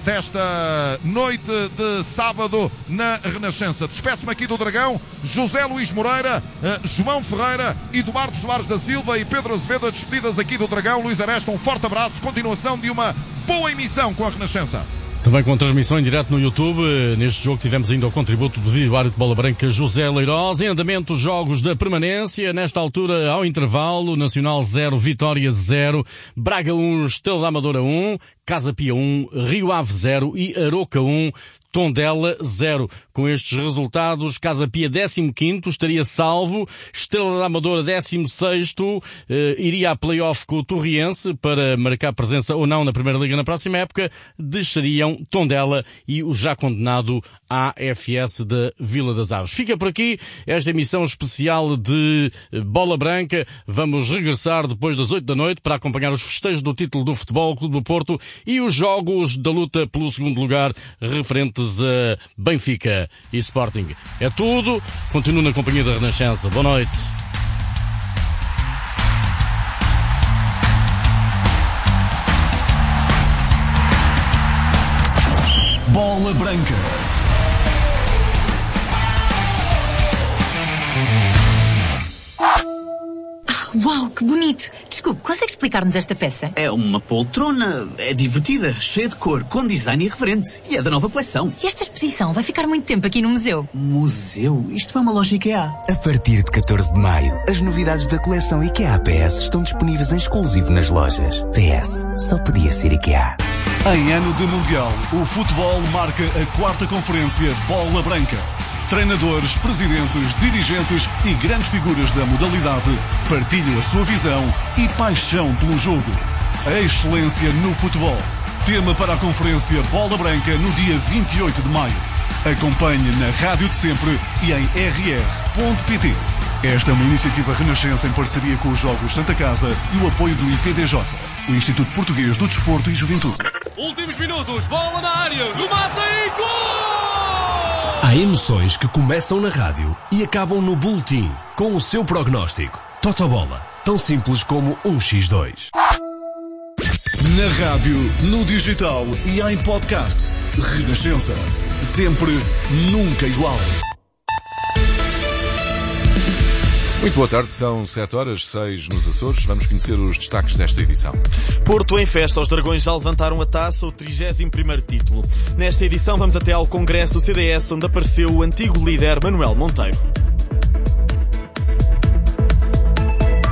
desta noite de sábado na Renascença. Despeço-me aqui do Dragão, José Luís Moreira, João Ferreira, Eduardo Soares da Silva e Pedro Azevedo, despedidas aqui do Dragão. Luís Aresta, um forte abraço, continuação de uma boa emissão com a Renascença. Também com transmissão em direto no YouTube. Neste jogo tivemos ainda o contributo do vídeo-árbitro de Bola Branca, José Leiroz. Em andamento, jogos da permanência. Nesta altura, ao intervalo, Nacional 0, Vitória 0, Braga 1, Estrela da Amadora 1, Casa Pia 1, Rio Ave 0 e Aroca 1, Tondela 0. Com estes resultados, Casa Pia 15º estaria salvo, Estrela da Amadora 16º, iria a play-off com o Torriense para marcar presença ou não na Primeira Liga na próxima época. Desceriam Tondela e o já condenado AFS da Vila das Aves. Fica por aqui esta emissão especial de Bola Branca. Vamos regressar depois das 8 da noite para acompanhar os festejos do título do Futebol Clube do Porto e os jogos da luta pelo segundo lugar referentes a Benfica e Sporting. É tudo. Continuo na companhia da Renascença. Boa noite. Bola Branca. Uau, que bonito! Desculpe, consegue explicar-nos esta peça? É uma poltrona, é divertida, cheia de cor, com design irreverente e é da nova coleção. E esta exposição vai ficar muito tempo aqui no museu? Museu? Isto é uma loja IKEA. A partir de 14 de maio, as novidades da coleção IKEA APS estão disponíveis em exclusivo nas lojas. PS, só podia ser IKEA. Em ano de Mundial, o futebol marca a 4ª conferência Bola Branca. Treinadores, presidentes, dirigentes e grandes figuras da modalidade partilham a sua visão e paixão pelo jogo. A excelência no futebol. Tema para a conferência Bola Branca no dia 28 de maio. Acompanhe na rádio de sempre e em rr.pt. Esta é uma iniciativa Renascença em parceria com os Jogos Santa Casa e o apoio do IPDJ, o Instituto Português do Desporto e Juventude. Últimos minutos, bola na área, remata e gol! Há emoções que começam na rádio e acabam no boletim, com o seu prognóstico. Totobola, tão simples como 1x2. Na rádio, no digital e em podcast. Renascença. Sempre, nunca igual. Muito boa tarde, são 7h06 nos Açores. Vamos conhecer os destaques desta edição. Porto em festa, os Dragões já levantaram a taça, o 31º título. Nesta edição vamos até ao Congresso do CDS, onde apareceu o antigo líder Manuel Monteiro.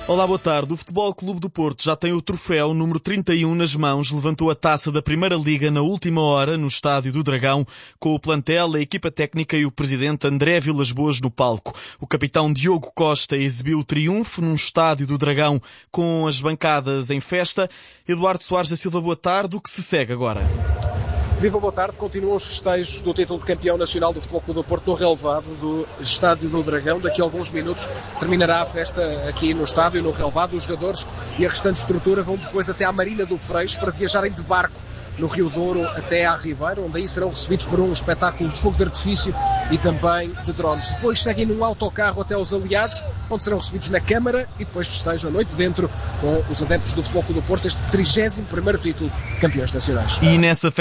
Olá, boa tarde. O Futebol Clube do Porto já tem o troféu número 31 nas mãos. Levantou a taça da Primeira Liga na última hora no Estádio do Dragão, com o plantel, a equipa técnica e o presidente André Vilas-Boas no palco. O capitão Diogo Costa exibiu o triunfo num Estádio do Dragão com as bancadas em festa. Eduardo Soares da Silva, boa tarde. O que se segue agora? Viva, boa tarde. Continuam os festejos do título de campeão nacional do Futebol Clube do Porto no relevado do Estádio do Dragão. Daqui a alguns minutos terminará a festa aqui no estádio, no relevado. Os jogadores e a restante estrutura vão depois até à Marina do Freixo para viajarem de barco no Rio Douro até à Ribeira, onde aí serão recebidos por um espetáculo de fogo de artifício e também de drones. Depois seguem num autocarro até aos Aliados, onde serão recebidos na Câmara e depois festejam a noite dentro com os adeptos do Futebol Clube do Porto este 31º título de campeões nacionais. E nessa